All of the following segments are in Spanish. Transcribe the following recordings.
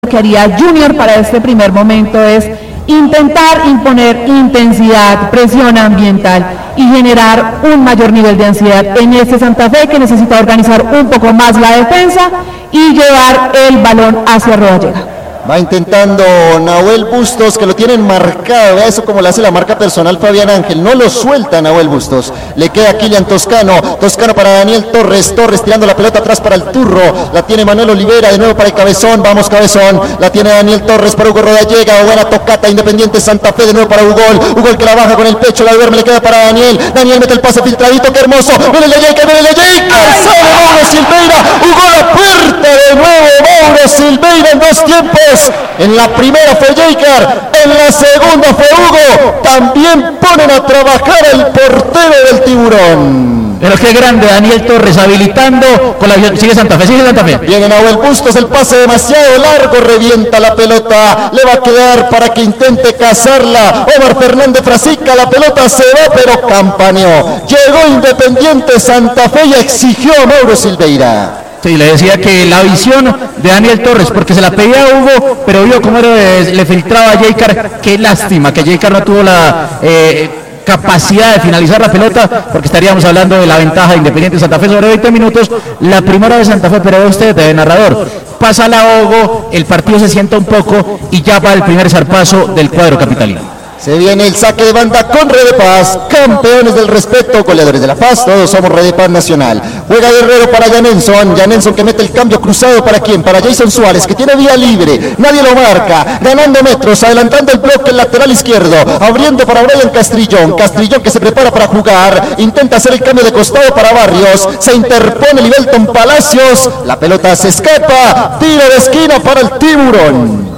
que haría Junior para este primer momento es intentar imponer intensidad, presión ambiental y generar un mayor nivel de ansiedad en este Santa Fe, que necesita organizar un poco más la defensa y llevar el balón hacia Rodallega. Va intentando Nahuel Bustos, que lo tienen marcado. Vea eso como le hace la marca personal Fabián Ángel. No lo suelta Nahuel Bustos. Le queda Kylian Toscano. Toscano para Daniel Torres. Torres tirando la pelota atrás para el Turro. La tiene Manuel Olivera. De nuevo para el Cabezón. Vamos Cabezón. La tiene Daniel Torres para Hugo Rodallega. Buena tocata. Independiente Santa Fe. De nuevo para Hugo. Hugo que la baja con el pecho. La duerme. Le queda para Daniel. Daniel mete el pase filtradito. Qué hermoso. Viene Leyeca. Viene Leyeca. Sale Mauro Silveira. Hugo la puerta. De nuevo Mauro Silveira en dos tiempos. En la primera fue Yeikar, en la segunda fue Hugo. También ponen a trabajar el portero del Tiburón. Pero qué grande Daniel Torres habilitando con la sigue Santa Fe, sigue Santa Fe. Viene Nahuel Bustos, el pase demasiado largo, revienta la pelota, le va a quedar para que intente cazarla Omar Fernández Frasica, la pelota se va pero campaneó. Llegó Independiente Santa Fe y exigió a Mauro Silveira. Sí, le decía que la visión de Daniel Torres, porque se la pedía a Hugo, pero vio cómo le filtraba a Yeikar. Qué lástima que Yeikar no tuvo la capacidad de finalizar la pelota, porque estaríamos hablando de la ventaja de Independiente Santa Fe sobre 20 minutos, la primera de Santa Fe, pero usted de narrador. Pasa la Hugo, el partido se sienta un poco y ya va el primer zarpazo del cuadro capitalino. Se viene el saque de banda con Red de Paz, campeones del respeto, goleadores de la paz, todos somos Red de Paz Nacional. Juega Guerrero para Janenson que mete el cambio cruzado para quién, para Jason Suárez, que tiene vía libre, nadie lo marca, ganando metros, adelantando el bloque, el lateral izquierdo, abriendo para Brian Castrillón que se prepara para jugar, intenta hacer el cambio de costado para Barrios, se interpone Libelton Palacios, la pelota se escapa, tiro de esquina para el Tiburón.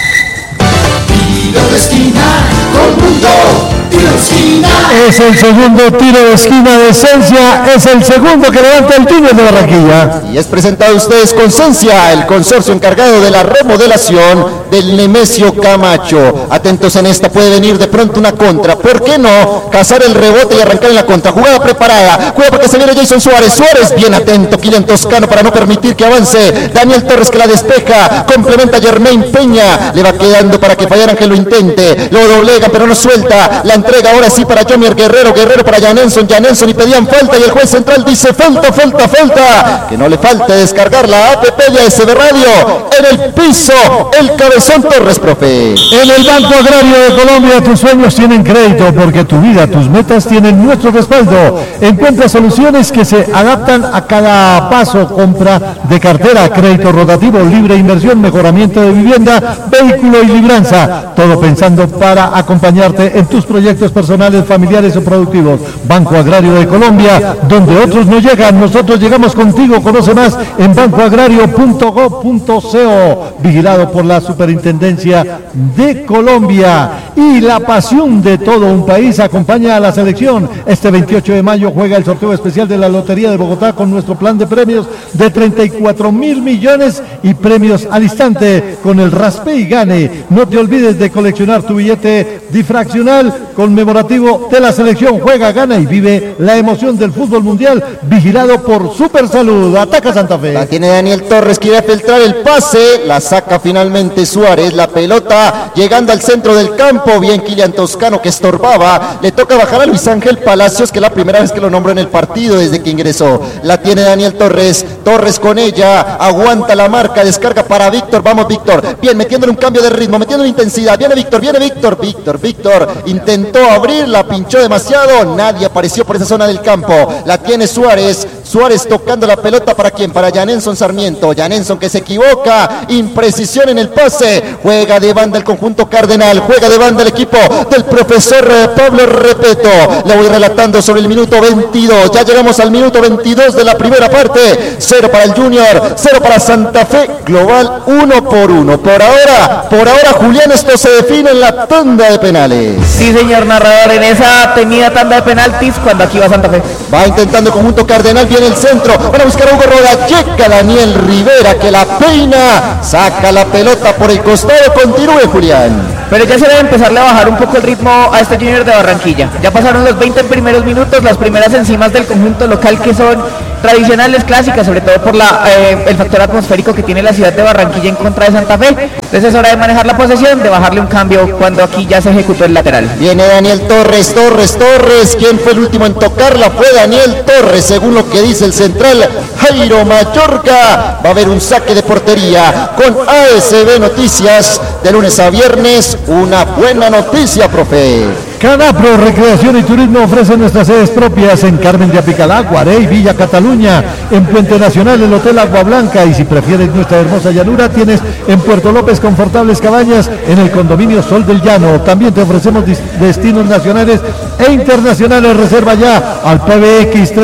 Tiro de esquina, todo mundo, tiro de esquina. Es el segundo tiro de esquina de Cencia, es el segundo que levanta el Junior de Barranquilla. Y es presentado a ustedes con Cencia, el consorcio encargado de la remodelación del Nemesio Camacho. Atentos en esta, puede venir de pronto una contra. ¿Por qué no? Cazar el rebote y arrancar en la contra. Jugada preparada, juega porque se viene Jason Suárez. Suárez bien atento, Kylian Toscano para no permitir que avance. Daniel Torres que la despeja, complementa a Germain Peña. Le va quedando para que Fabián Ángel lo intente. Lo doblega pero no suelta. La entrega ahora sí para Jomier Guerrero para Janenson y pedían falta y el juez central dice falta. Que no le falte descargar la APP de SB Radio. En el piso, el Cabezón Torres, profe. En el Banco Agrario de Colombia tus sueños tienen crédito porque tu vida, tus metas tienen nuestro respaldo. Encuentra soluciones que se adaptan a cada paso, compra de cartera, crédito rotativo, libre inversión, mejoramiento de vivienda, vehículo y libranza. Todo pensando para acompañarte en tus proyectos personales, familiares o productivos. Banco Agrario de Colombia, donde otros no llegan, nosotros llegamos contigo. Conoce más en bancoagrario.go.co, vigilado por la Superintendencia de Colombia. Y la pasión de todo un país acompaña a la selección. Este 28 de mayo juega el sorteo especial de la Lotería de Bogotá con nuestro plan de premios de 34.000 millones y premios al instante con el Raspe y Gane. No te olvides de coleccionar tu billete difraccional conmemorativo de la selección. Juega, gana y vive la emoción del fútbol mundial, vigilado por Supersalud. Ataca Santa Fe. La tiene Daniel Torres, quiere filtrar el pase, la saca finalmente Suárez, la pelota llegando al centro del campo, bien Kylian Toscano que estorbaba, le toca bajar a Luis Ángel Palacios, que es la primera vez que lo nombro en el partido desde que ingresó. La tiene Daniel Torres con ella, aguanta la marca, descarga para Víctor, vamos Víctor, bien, metiéndole un cambio de ritmo, metiéndole intensidad, viene Víctor, intentó abrir, la pinchó demasiado, nadie apareció por esa zona del campo, la tiene Suárez tocando la pelota para quién, para Janenson Sarmiento, Janenson que se equivoca, imprecisión en el pase, juega de banda el conjunto Cardenal, juega de banda el equipo del profesor Pablo Repeto, le voy relatando sobre el minuto 22, ya llegamos al minuto 22 de la primera parte, 0 para el Junior, 0 para Santa Fe, global 1-1, por ahora Julián, esto se define en la tanda de penales. Sí señor narrador, en esa temida tanda de penaltis cuando aquí va Santa Fe. Va intentando el conjunto Cardenal, viene el centro, van a buscar a Hugo Rodallega, Daniel Rivera que la peina, saca la pelota por el costado, continúe Julián. pero ya se debe empezarle a bajar un poco el ritmo a este Junior de Barranquilla. Ya pasaron los 20 primeros minutos, las primeras enzimas del conjunto local que son tradicionales, clásicas, sobre todo por el factor atmosférico que tiene la ciudad de Barranquilla en contra de Santa Fe. Entonces es hora de manejar la posesión, de bajarle un cambio cuando aquí ya se ejecutó el lateral. Viene Daniel Torres. ¿Quién fue el último en tocarla? Fue Daniel Torres, según lo que dice el central Jairo Mayorga. Va a haber un saque de portería con ASB Noticias de lunes a viernes. Una buena noticia, profe. Canapro Recreación y Turismo ofrece nuestras sedes propias en Carmen de Apicalá, Guarey, Villa Cataluña, en Puente Nacional, el Hotel Agua Blanca, y si prefieres nuestra hermosa llanura, tienes en Puerto López confortables cabañas en el condominio Sol del Llano. También te ofrecemos destinos nacionales e internacionales. Reserva ya al PBX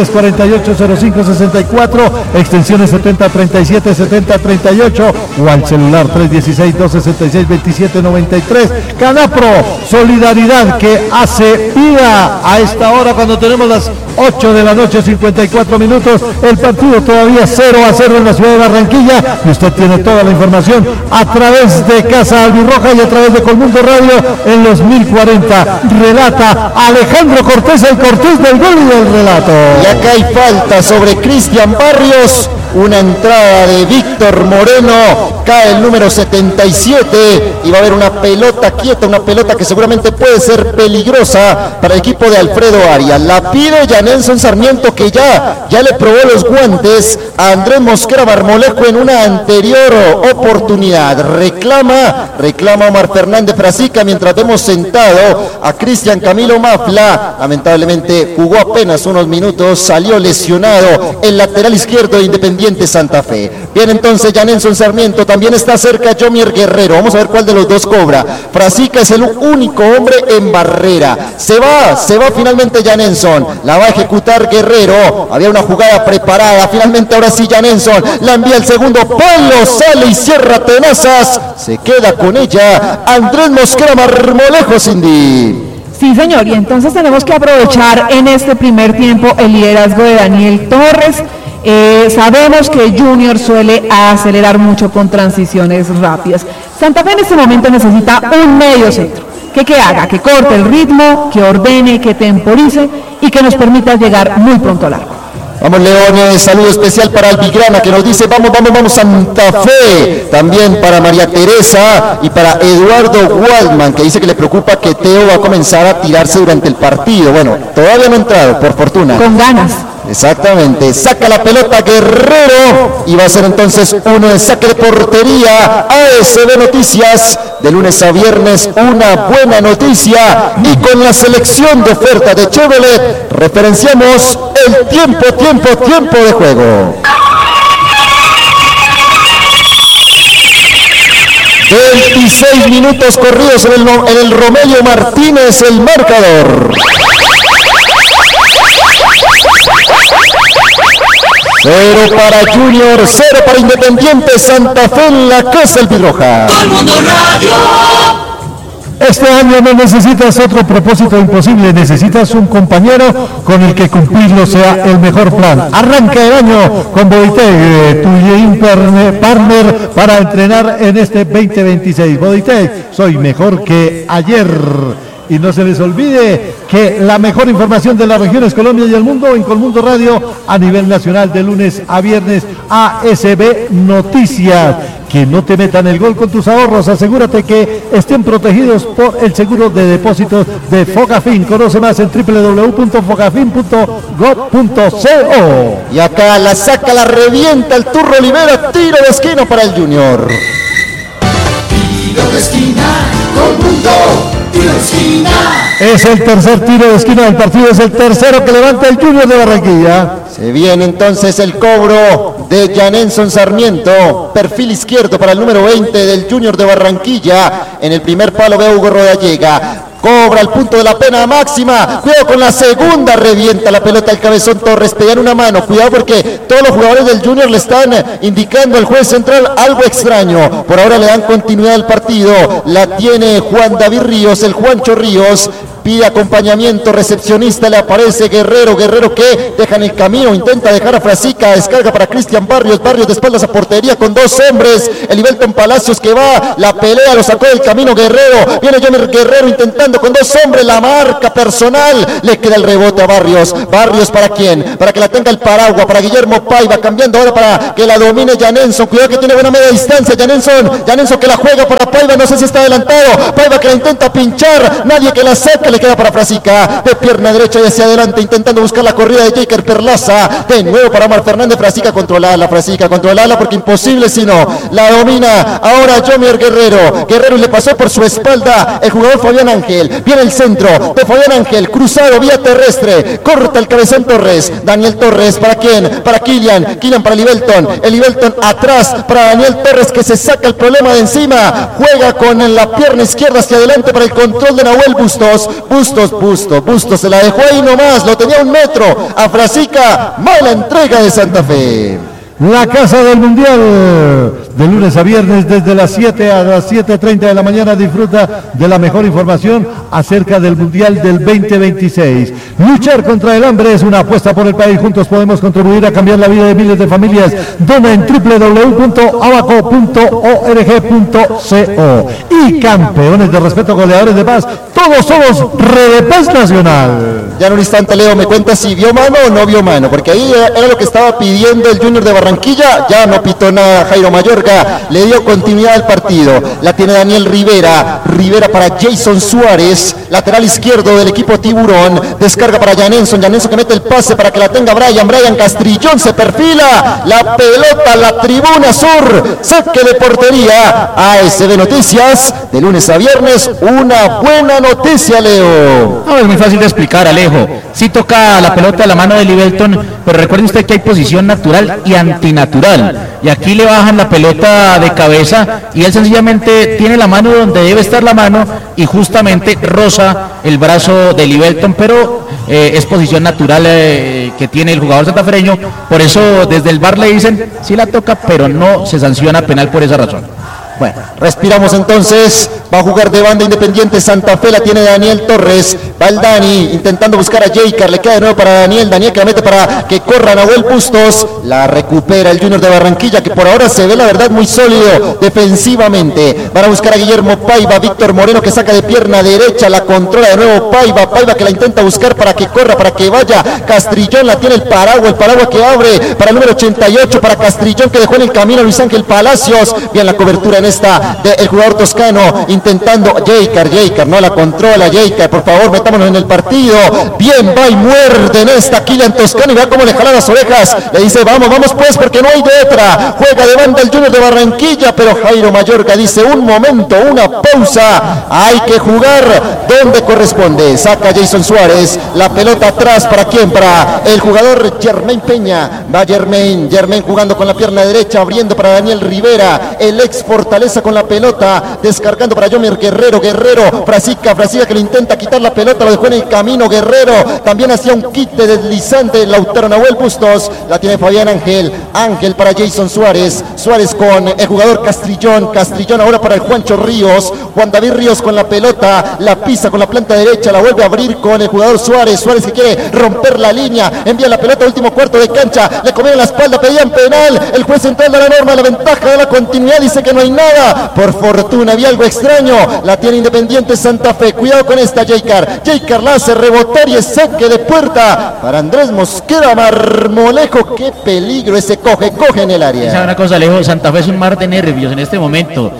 348-0564, extensiones 7037, 7038 o al celular 316-266-2793. Canapro, solidaridad que hace vida a esta hora cuando tenemos las 8 de la noche, 54 minutos. El partido todavía 0-0 en la ciudad de Barranquilla y usted tiene toda la información a través de Casa Albirroja y a través de Colmundo Radio en los 1040. Relata Alejandro Cortés, el Cortés del gol y del relato. Y acá hay falta sobre Cristian Barrios. Una entrada de Víctor Moreno, cae el número 77 y va a haber una pelota quieta, una pelota que seguramente puede ser peligrosa para el equipo de Alfredo Arias. La pide Janenson Sarmiento, que ya le probó los guantes a Andrés Mosquera Marmolejo en una anterior oportunidad. Reclama Omar Fernández Frasica, mientras vemos sentado a Cristian Camilo Mafla. Lamentablemente jugó apenas unos minutos, salió lesionado el lateral izquierdo de Independiente Santa Fe. Bien, entonces Janenson Sarmiento, también está cerca Jomier Guerrero. Vamos a ver cuál de los dos cobra. Frasica es el único hombre en barrera. Se va finalmente Janenson. La va a ejecutar Guerrero. Había una jugada preparada. Finalmente ahora sí Janenson la envía el segundo palo, sale y cierra tenazas. Se queda con ella Andrés Mosquera Marmolejo, Cindy. Sí, señor, y entonces tenemos que aprovechar en este primer tiempo el liderazgo de Daniel Torres. Sabemos que Junior suele acelerar mucho con transiciones rápidas. Santa Fe en este momento necesita un medio centro que haga, que corte el ritmo, que ordene, que temporice y que nos permita llegar muy pronto al arco. Vamos, Leones, saludo especial para Albigrana, que nos dice vamos Santa Fe. También para María Teresa y para Eduardo Waldman, que dice que le preocupa que Teo va a comenzar a tirarse durante el partido. Bueno, todavía no ha entrado, por fortuna. Con ganas. Exactamente, saca la pelota Guerrero y va a ser entonces uno de saque de portería. ASB Noticias, de lunes a viernes, una buena noticia. Y con la selección de oferta de Chevrolet referenciamos el tiempo de juego. 26 minutos corridos en el Romelio Martínez, el marcador. 0 para Junior, 0 para Independiente Santa Fe en la Casa Albirroja. Colmundo Radio. Este año no necesitas otro propósito imposible, necesitas un compañero con el que cumplirlo sea el mejor plan. Arranca el año con Bodytech, tu partner para entrenar en este 2026. Bodytech, soy mejor que ayer. Y no se les olvide que la mejor información de las regiones Colombia y el mundo en Colmundo Radio a nivel nacional de lunes a viernes. ASB Noticias. Que no te metan el gol con tus ahorros. Asegúrate que estén protegidos por el seguro de depósitos de Fogafín. Conoce más en www.fogafin.gov.co. Y acá la saca, la revienta el Turro Olivera. Tiro de esquina para el Junior. Tiro de esquina, Colmundo. Tiro de esquina. Es el tercer tiro de esquina del partido, es el tercero que levanta el Junior de Barranquilla. Se viene entonces el cobro de Janenson Sarmiento, perfil izquierdo para el número 20 del Junior de Barranquilla. En el primer palo ve a Hugo Rodallega. Cobra el punto de la pena máxima. Cuidado con la segunda. Revienta la pelota el Cabezón Torres. Pegan una mano. Cuidado porque todos los jugadores del Junior le están indicando al juez central algo extraño. Por ahora le dan continuidad al partido. La tiene Juan David Ríos, el Juancho Ríos. pide acompañamiento, recepcionista, le aparece Guerrero que deja en el camino, intenta dejar a Frasica, descarga para Cristian Barrios de espaldas a portería con dos hombres, el Ibelton Palacios que va, la pelea, lo sacó del camino Guerrero, viene Jomer Guerrero intentando con dos hombres, la marca personal, le queda el rebote a Barrios ¿para quién? Para que la tenga el Paragua, para Guillermo Paiva, cambiando ahora para que la domine Janenson, cuidado que tiene buena media distancia, Janenson que la juega para Paiva, no sé si está adelantado, Paiva que la intenta pinchar, nadie que la saque, le queda para Frasica, de pierna derecha y hacia adelante, intentando buscar la corrida de Jaker Perlaza, de nuevo para Omar Fernández, Frasica controlarla porque imposible si no, la domina ahora Jomer Guerrero y le pasó por su espalda el jugador Fabián Ángel, viene el centro de Fabián Ángel, cruzado vía terrestre, corta el cabezón Torres, Daniel Torres, ¿para quién? Para Kylian para el Ibelton atrás para Daniel Torres que se saca el problema de encima, juega con la pierna izquierda hacia adelante para el control de Nahuel Bustos se la dejó ahí nomás, lo tenía 1 metro a Frasica, mala entrega de Santa Fe. La Casa del Mundial, de lunes a viernes desde las 7 a las 7:30 de la mañana, disfruta de la mejor información acerca del Mundial del 2026. Luchar contra el hambre es una apuesta por el país, juntos podemos contribuir a cambiar la vida de miles de familias. Dona en www.abaco.org.co. Y campeones de respeto, goleadores de paz, todos somos Redepaz Nacional. Ya en un instante, Leo, me cuenta si vio mano o no vio mano, porque ahí era lo que estaba pidiendo el Junior de Barranquilla, ya no pitó nada Jairo Mayorga, le dio continuidad al partido, la tiene Daniel Rivera para Jason Suárez, lateral izquierdo del equipo Tiburón, descarga para Janenson que mete el pase para que la tenga Brian Castrillón, se perfila, la pelota a la tribuna sur, saque de portería, ASB Noticias, de lunes a viernes, una buena noticia, Leo. No, es muy fácil de explicar, Alejo. Sí toca la pelota a la mano de Ibelton, pero recuerde usted que hay posición natural y antinatural. Y aquí le bajan la pelota de cabeza y él sencillamente tiene la mano donde debe estar la mano y justamente roza el brazo de Ibelton, pero es posición natural que tiene el jugador santafereño. Por eso desde el VAR le dicen, sí la toca, pero no se sanciona penal por esa razón. Bueno, respiramos entonces, va a jugar de banda Independiente Santa Fe, la tiene Daniel Torres, va el Dani, intentando buscar a Jaker, le queda de nuevo para Daniel que la mete para que corra Nahuel Bustos, la recupera el Junior de Barranquilla, que por ahora se ve la verdad muy sólido defensivamente, van a buscar a Guillermo Paiva, Víctor Moreno que saca de pierna derecha, la controla de nuevo Paiva que la intenta buscar para que corra, para que vaya, Castrillón la tiene el Paragua que abre para el número 88, para Castrillón que dejó en el camino a Luis Ángel Palacios, bien la cobertura en esta del jugador toscano, intentando Jaker, no la controla Jaker, por favor metámonos en el partido, bien va y muerde en esta Kylian Toscano y va como le jala las orejas, le dice vamos pues porque no hay de otra, juega de banda el Junior de Barranquilla, pero Jairo Mayorga dice un momento, una pausa, hay que jugar donde corresponde, saca Jason Suárez, la pelota atrás, ¿para quién? Para el jugador Germain Peña, va Germain jugando con la pierna derecha, abriendo para Daniel Rivera, el ex Fortaleza con la pelota, descargando para Jomer Guerrero, Frasica que le intenta quitar la pelota, lo dejó en el camino Guerrero, también hacía un quite deslizante Lautaro Nahuel Bustos, la tiene Fabián Ángel para Jason Suárez con el jugador Castrillón ahora para el Juan David Ríos con la pelota, la pisa con la planta derecha, la vuelve a abrir con el jugador Suárez que quiere romper la línea, envía la pelota último cuarto de cancha, le comieron la espalda, pedían penal, el juez central de la norma, la ventaja de la continuidad, dice que no hay nada, por fortuna había algo extraño, la tiene Independiente Santa Fe, cuidado con esta Jaker la hace rebotar y es saque de puerta para Andrés Mosquera Marmolejo, qué peligro ese coge en el área. ¿Sabe una cosa, Alejo? Santa Fe es un mar de nervios en este momento,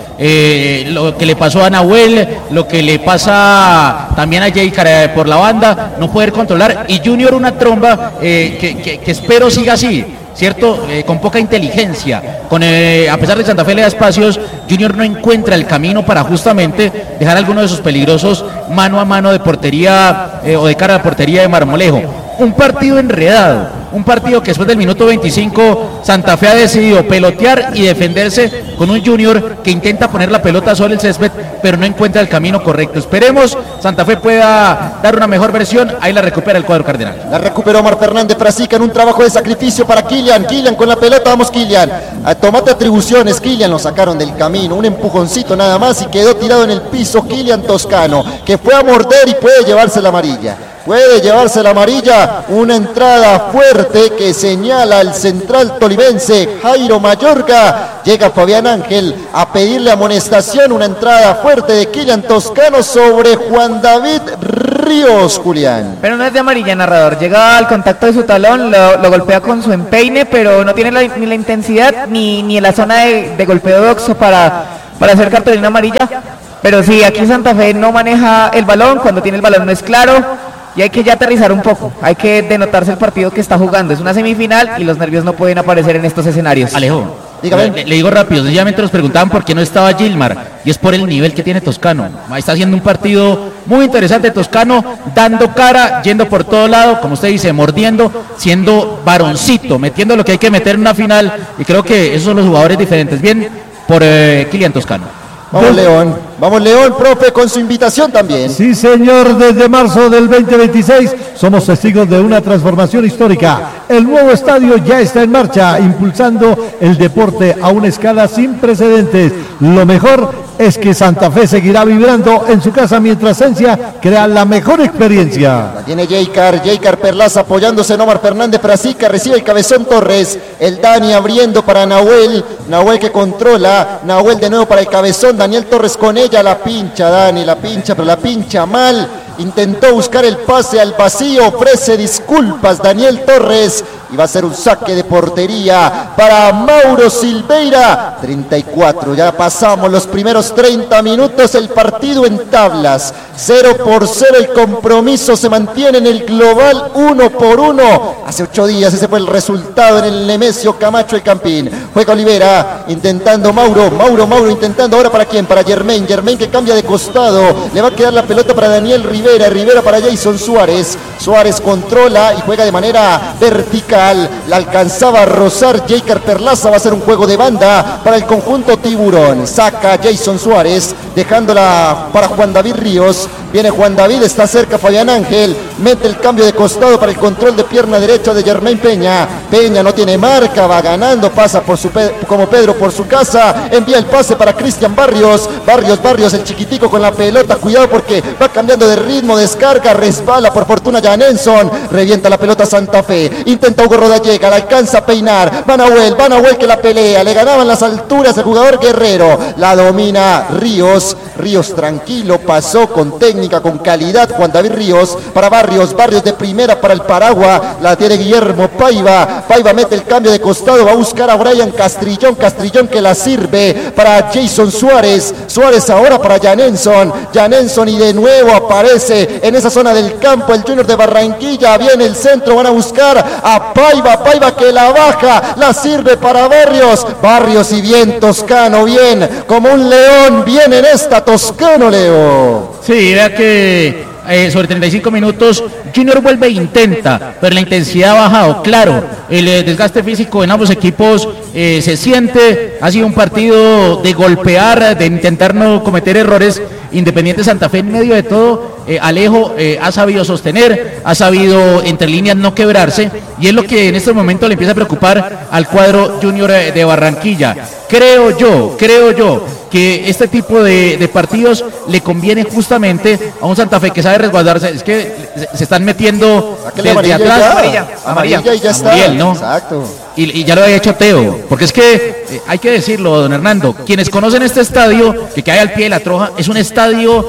lo que le pasó a Nahuel, lo que le pasa también a Jaker por la banda, no poder controlar, y Junior una tromba que espero siga así, ¿cierto? Con poca inteligencia, a pesar de que Santa Fe le da espacios, Junior no encuentra el camino para justamente dejar alguno de esos peligrosos mano a mano de portería o de cara a la portería de Marmolejo. un partido enredado, un partido que después del minuto 25 Santa Fe ha decidido pelotear y defenderse con un Junior que intenta poner la pelota sobre el césped, pero no encuentra el camino correcto. Esperemos Santa Fe pueda dar una mejor versión, ahí la recupera el cuadro cardenal. La recuperó Omar Fernández Prasica en un trabajo de sacrificio para Kylian con la pelota, vamos Kylian, tomate atribuciones, Kylian lo sacaron del camino, un empujoncito nada más y quedó tirado en el piso Kylian Toscano, que fue a morder y puede llevarse la amarilla. Puede llevarse la amarilla, una entrada fuerte que señala el central tolimense Jairo Mayorga. Llega Fabián Ángel a pedirle amonestación, una entrada fuerte de Kylian Toscano sobre Juan David Ríos, Julián. Pero no es de amarilla, narrador, llega al contacto de su talón, lo golpea con su empeine, pero no tiene ni la intensidad ni en la zona de golpeo de Oxo para hacer cartulina amarilla. Pero sí, aquí Santa Fe no maneja el balón, cuando tiene el balón no es claro. Y hay que ya aterrizar un poco, hay que denotarse el partido que está jugando. Es una semifinal y los nervios no pueden aparecer en estos escenarios. Alejo, le digo rápido, sencillamente nos preguntaban por qué no estaba Gilmar, y es por el nivel que tiene Toscano. Está haciendo un partido muy interesante Toscano, dando cara, yendo por todo lado, como usted dice, mordiendo, siendo varoncito, metiendo lo que hay que meter en una final, y creo que esos son los jugadores diferentes. Bien por Kylian Toscano. Vamos León, profe, con su invitación también. Sí, señor, desde marzo del 2026 somos testigos de una transformación histórica. El nuevo estadio ya está en marcha, impulsando el deporte a una escala sin precedentes. Lo mejor es que Santa Fe seguirá vibrando en su casa mientras Encia crea la mejor experiencia. La tiene Jaycar Perlaza apoyándose en Omar Fernández Prasica, recibe el cabezón Torres, el Dani abriendo para Nahuel que controla, Nahuel de nuevo para el cabezón, Daniel Torres con ella, la pincha Dani, pero la pincha mal, intentó buscar el pase al vacío, ofrece disculpas Daniel Torres y va a ser un saque de portería para Mauro Silveira. 34, ya pasamos los primeros 30 minutos, el partido en tablas, 0-0, el compromiso se mantiene en el global 1-1. Hace 8 días ese fue el resultado en el Nemesio Camacho El Campín. Juega Olivera, intentando Mauro intentando ahora para quién, para Germain que cambia de costado, le va a quedar la pelota para Daniel Rivera para Jason Suárez controla y juega de manera vertical, la alcanzaba a rozar Jaycar Perlaza, va a ser un juego de banda para el conjunto Tiburón, saca Jason Suárez, dejándola para Juan David Ríos, viene Juan David, está cerca Fabián Ángel, mete el cambio de costado para el control de pierna derecha de Germain Peña no tiene marca, va ganando, pasa como Pedro por su casa, envía el pase para Cristian Barrios, el chiquitico con la pelota, cuidado porque va cambiando de ritmo, descarga, resbala, por fortuna Janenson, revienta la pelota Santa Fe, intenta Hugo Rodallega, la alcanza a peinar, va Nahuel que la pelea, le ganaban las alturas el jugador Guerrero, la domina Ríos tranquilo, pasó con técnica, con calidad, Juan David Ríos para Barrios de primera para el Paragua, la tiene Guillermo Paiva mete el cambio de costado, va a buscar a Brian Castrillón que la sirve para Jason Suárez ahora para Janenson y de nuevo aparece en esa zona del campo el Junior de Barranquilla, viene el centro, van a buscar a Paiva que la baja, la sirve para Barrios y bien Toscano, bien, como un león, bien en esta Toscano, Leo. Sí, vea que sobre 35 minutos Junior vuelve e intenta, pero la intensidad ha bajado, claro, el desgaste físico en ambos equipos se siente, ha sido un partido de golpear, de intentar no cometer errores. Independiente Santa Fe en medio de todo, Alejo ha sabido sostener, ha sabido entre líneas no quebrarse, y es lo que en este momento le empieza a preocupar al cuadro Junior de Barranquilla. Creo yo que este tipo de partidos le conviene justamente a un Santa Fe que sabe resguardarse. Es que se están metiendo desde atrás. Amarilla y ya está. Muriel, ¿no? Exacto. Y ya lo había hecho Teo, porque es que hay que decirlo, don Hernando, quienes conocen este estadio, que cae al pie de la Troja, es un estadio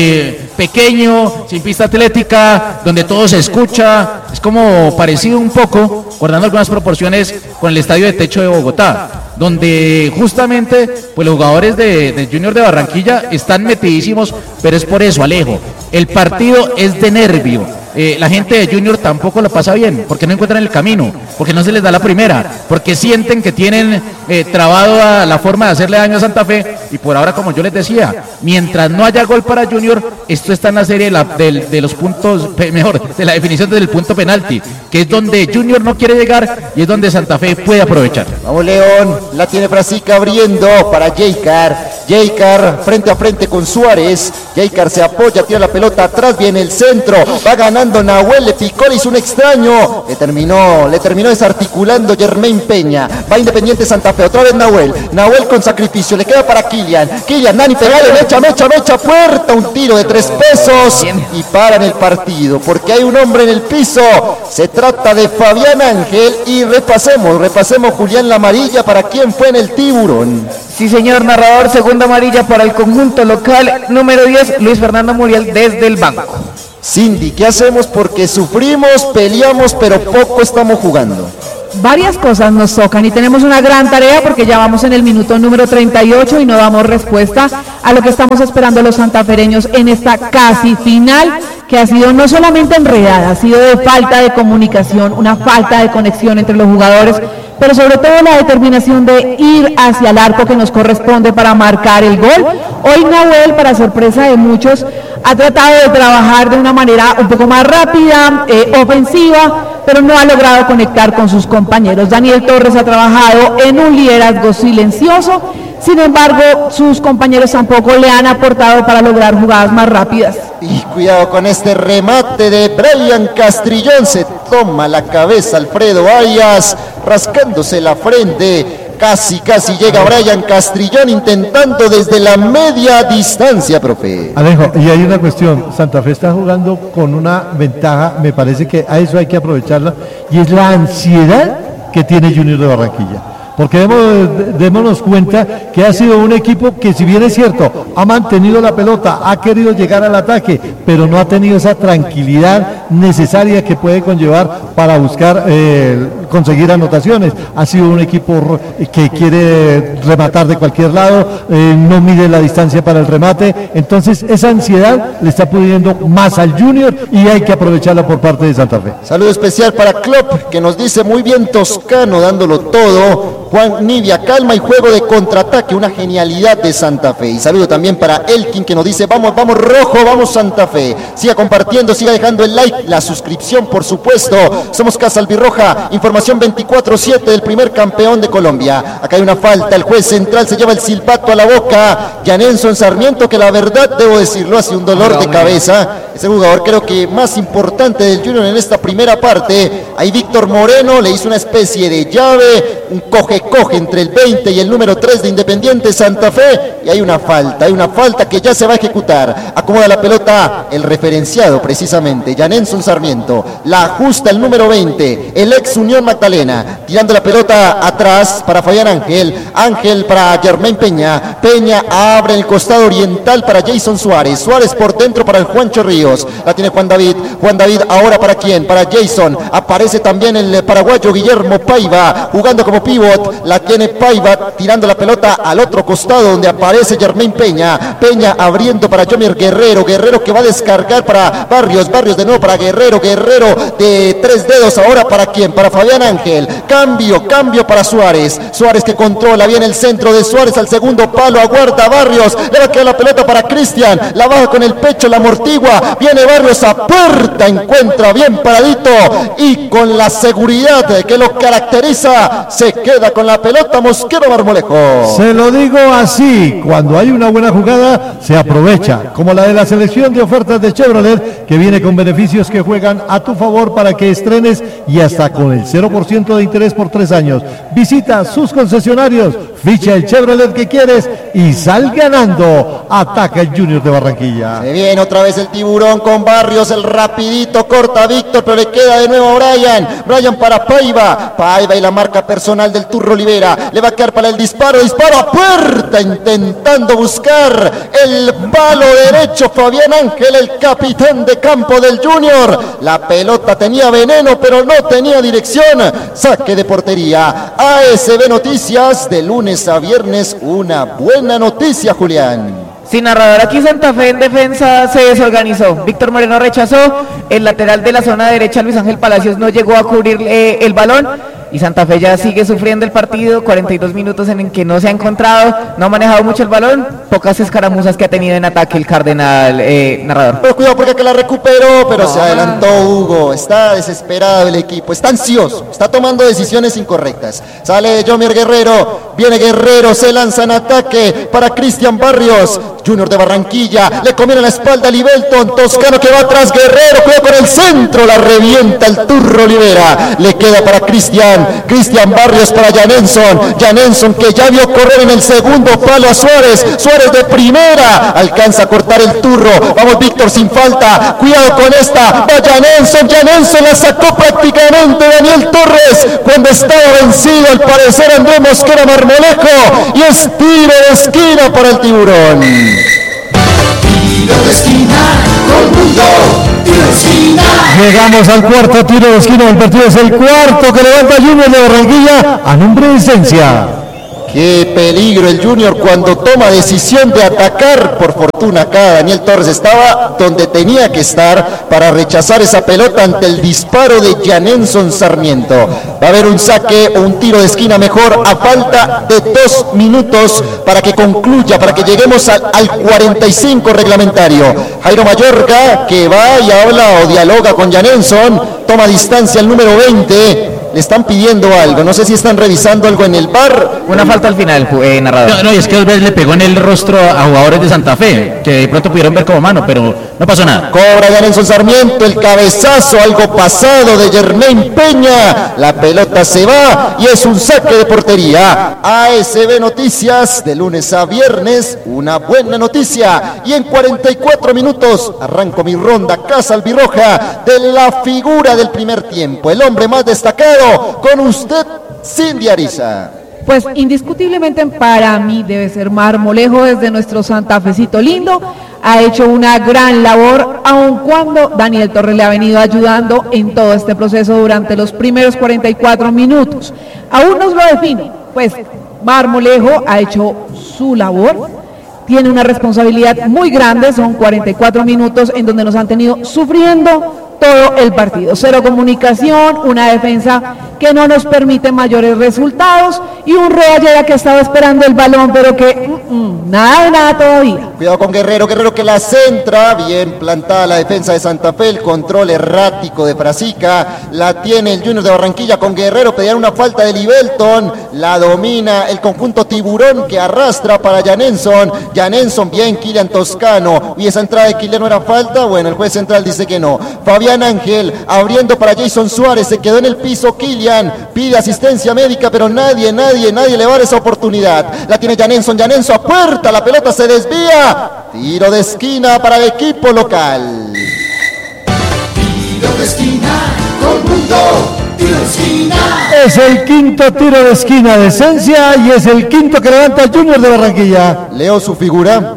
pequeño, sin pista atlética, donde todo se escucha, es como parecido un poco, guardando algunas proporciones, con el estadio de techo de Bogotá, donde justamente pues los jugadores de Junior de Barranquilla están metidísimos, pero es por eso, Alejo, el partido es de nervio. la gente de Junior tampoco lo pasa bien, porque no encuentran el camino, porque no se les da la primera, porque sienten que tienen trabado a la forma de hacerle daño a Santa Fe, y por ahora, como yo les decía, mientras no haya gol para Junior, esto está en la serie de los puntos, mejor, de la definición del punto penalti, que es donde Junior no quiere llegar y es donde Santa Fe puede aprovechar. Vamos León, la tiene Frasica abriendo para Jaycar. Jaycar frente a frente con Suárez. Jaycar se apoya, tira la pelota atrás, viene el centro, va ganando Nahuel, le picó, le hizo un extraño, le terminó desarticulando Germain Peña. Va Independiente Santa Fe, otra vez Nahuel con sacrificio, le queda para Kylian, Nani pegale, mecha, puerta, un tiro de 3 pesos y paran el partido, porque hay un hombre en el piso, se trata de Fabián Ángel y repasemos Julián la amarilla, ¿para quién fue en el Tiburón? Sí, señor narrador, segunda amarilla para el conjunto local, número 10, Luis Fernando Muriel desde el banco. Cindy, ¿qué hacemos? Porque sufrimos, peleamos, pero poco estamos jugando. Varias cosas nos tocan y tenemos una gran tarea porque ya vamos en el minuto número 38 y no damos respuesta a lo que estamos esperando los santafereños en esta casi final, que ha sido no solamente enredada, ha sido de falta de comunicación, una falta de conexión entre los jugadores, pero sobre todo la determinación de ir hacia el arco que nos corresponde para marcar el gol. Hoy Nahuel, para sorpresa de muchos, ha tratado de trabajar de una manera un poco más rápida, ofensiva, pero no ha logrado conectar con sus compañeros. Daniel Torres ha trabajado en un liderazgo silencioso, sin embargo, sus compañeros tampoco le han aportado para lograr jugadas más rápidas. Y cuidado con este remate de Brian Castrillón, se toma la cabeza Alfredo Arias, rascándose la frente. Casi llega Brian Castrillón intentando desde la media distancia, profe. Alejo, y hay una cuestión, Santa Fe está jugando con una ventaja, me parece que a eso hay que aprovecharla, y es la ansiedad que tiene Junior de Barranquilla. Porque démonos cuenta que ha sido un equipo que, si bien es cierto, ha mantenido la pelota, ha querido llegar al ataque, pero no ha tenido esa tranquilidad necesaria que puede conllevar para buscar conseguir anotaciones. Ha sido un equipo que quiere rematar de cualquier lado, no mide la distancia para el remate, entonces esa ansiedad le está pudiendo más al Junior y hay que aprovecharla por parte de Santa Fe. Saludo especial para Klopp, que nos dice muy bien Toscano, dándolo todo. Juan Nivia, calma y juego de contraataque, una genialidad de Santa Fe. Y saludo también para Elkin, que nos dice vamos rojo, vamos Santa Fe. Siga compartiendo, siga dejando el like, la suscripción por supuesto. Somos Casa Albirroja, información 24/7 del primer campeón de Colombia. Acá hay una falta, el juez central se lleva el silbato a la boca. Janenson Sarmiento, que la verdad debo decirlo, hace un dolor de cabeza. Ese jugador creo que más importante del Junior en esta primera parte. Ahí Víctor Moreno le hizo una especie de llave, un coge entre el 20 y el número 3 de Independiente Santa Fe, y hay una falta que ya se va a ejecutar. Acomoda la pelota el referenciado precisamente, Janenson Sarmiento, la ajusta el número 20, el ex Unión Magdalena, tirando la pelota atrás para Fabián Ángel para Germain Peña abre el costado oriental para Jason Suárez por dentro para el Juancho Ríos, la tiene Juan David ahora para quién, para Jason, aparece también el paraguayo Guillermo Paiva, jugando como pívot, la tiene Paiva, tirando la pelota al otro costado donde aparece Germain Peña abriendo para Jomer Guerrero que va a descargar para Barrios de nuevo para Guerrero de 3 dedos, ahora para quién, para Fabián Ángel, cambio para Suárez que controla bien el centro de Suárez al segundo palo, aguarda Barrios, le va a quedar la pelota para Cristian, la baja con el pecho, la amortigua, viene Barrios a puerta, encuentra bien paradito y con la seguridad que lo caracteriza, se queda con la pelota Mosquero Marmolejo. Se lo digo así, cuando hay una buena jugada se aprovecha, como la de la selección de ofertas de Chevrolet, que viene con beneficios que juegan a tu favor para que estrenes y hasta con el 0% de interés por 3 años. Visita sus concesionarios, ficha el Chevrolet que quieres y sal ganando. Ataca el Junior de Barranquilla. Se viene otra vez el Tiburón con Barrios, el rapidito corta a Víctor, pero le queda de nuevo a Brian para Paiva y la marca personal del Turro Olivera, le va a quedar para el disparo a puerta, intentando buscar el palo derecho Fabián Ángel, el capitán de campo del Junior, la pelota tenía veneno pero no tenía dirección, saque de portería. ASB Noticias, de lunes a viernes una buena noticia, Julián. Sin narrador aquí, Santa Fe en defensa se desorganizó. Víctor Moreno rechazó, el lateral de la zona derecha, Luis Ángel Palacios, no llegó a cubrir el balón. Y Santa Fe ya sigue sufriendo el partido, 42 minutos en el que no se ha encontrado, no ha manejado mucho el balón, pocas escaramuzas que ha tenido en ataque el Cardenal narrador. Pero cuidado porque que la recuperó, pero se adelantó Hugo, está desesperado el equipo, está ansioso, está tomando decisiones incorrectas. Sale Yomier Guerrero, viene Guerrero, se lanza en ataque para Cristian Barrios, Junior de Barranquilla, le conviene la espalda a Libelton, Toscano que va atrás, Guerrero, cuidado con el centro, la revienta el Turro Olivera, le queda para Cristian Barrios para Janenson que ya vio correr en el segundo palo a Suárez de primera, alcanza a cortar el Turro, vamos Víctor sin falta, cuidado con esta, va Janenson la sacó prácticamente Daniel Torres, cuando estaba vencido al parecer Andrés Mosquera Marmolejo, y es tiro de esquina para el Tiburón. Tiro de esquina, Colmundo, tiro de esquina. Llegamos al cuarto tiro de esquina del partido, es el cuarto que levanta Junior de Barranquilla a nombre de Esencia. Qué peligro el Junior cuando toma decisión de atacar. Por fortuna acá Daniel Torres estaba donde tenía que estar para rechazar esa pelota ante el disparo de Janenson Sarmiento. Va a haber un saque o un tiro de esquina mejor a falta de 2 minutos para que concluya, para que lleguemos al 45 reglamentario. Jairo Mayorga que va y habla o dialoga con Janenson, toma distancia el número 20. Le están pidiendo algo, no sé si están revisando algo en el VAR. Una falta al final, narrador. No, y es que Osvaldo le pegó en el rostro a jugadores de Santa Fe, que de pronto pudieron ver como mano, pero no pasó nada. Cobra Janenson Sarmiento, el cabezazo, algo pasado de Germain Peña. La pelota se va y es un saque de portería. ASB Noticias, de lunes a viernes, una buena noticia. Y en 44 minutos arranco mi ronda Casa Albirroja de la figura del primer tiempo, el hombre más destacado. Con usted, Cindy Ariza. Pues indiscutiblemente para mí debe ser Marmolejo desde nuestro Santa Fecito lindo. Ha hecho una gran labor, aun cuando Daniel Torres le ha venido ayudando en todo este proceso durante los primeros 44 minutos. Aún nos lo define, pues Marmolejo ha hecho su labor, tiene una responsabilidad muy grande, son 44 minutos en donde nos han tenido sufriendo todo el partido, cero comunicación, una defensa que no nos permite mayores resultados y un Reallera que estaba esperando el balón pero que nada de nada todavía. Cuidado con Guerrero que la centra, bien plantada la defensa de Santa Fe, el control errático de Frasica, la tiene el Junior de Barranquilla con Guerrero, pedían una falta de Libelton, la domina el conjunto Tiburón que arrastra para Janenson bien, Kilian Toscano, y esa entrada de Kilian no era falta, bueno, el juez central dice que no. Fabián Ángel abriendo para Jason Suárez, se quedó en el piso Kilian, pide asistencia médica, pero nadie le va a dar esa oportunidad. La tiene Janenson a puerta, la pelota se desvía, tiro de esquina para el equipo local. Tiro de esquina, Colmundo, tiro de esquina. Es el quinto tiro de esquina de Esencia y es el quinto que levanta el Junior de Barranquilla. Leo su figura.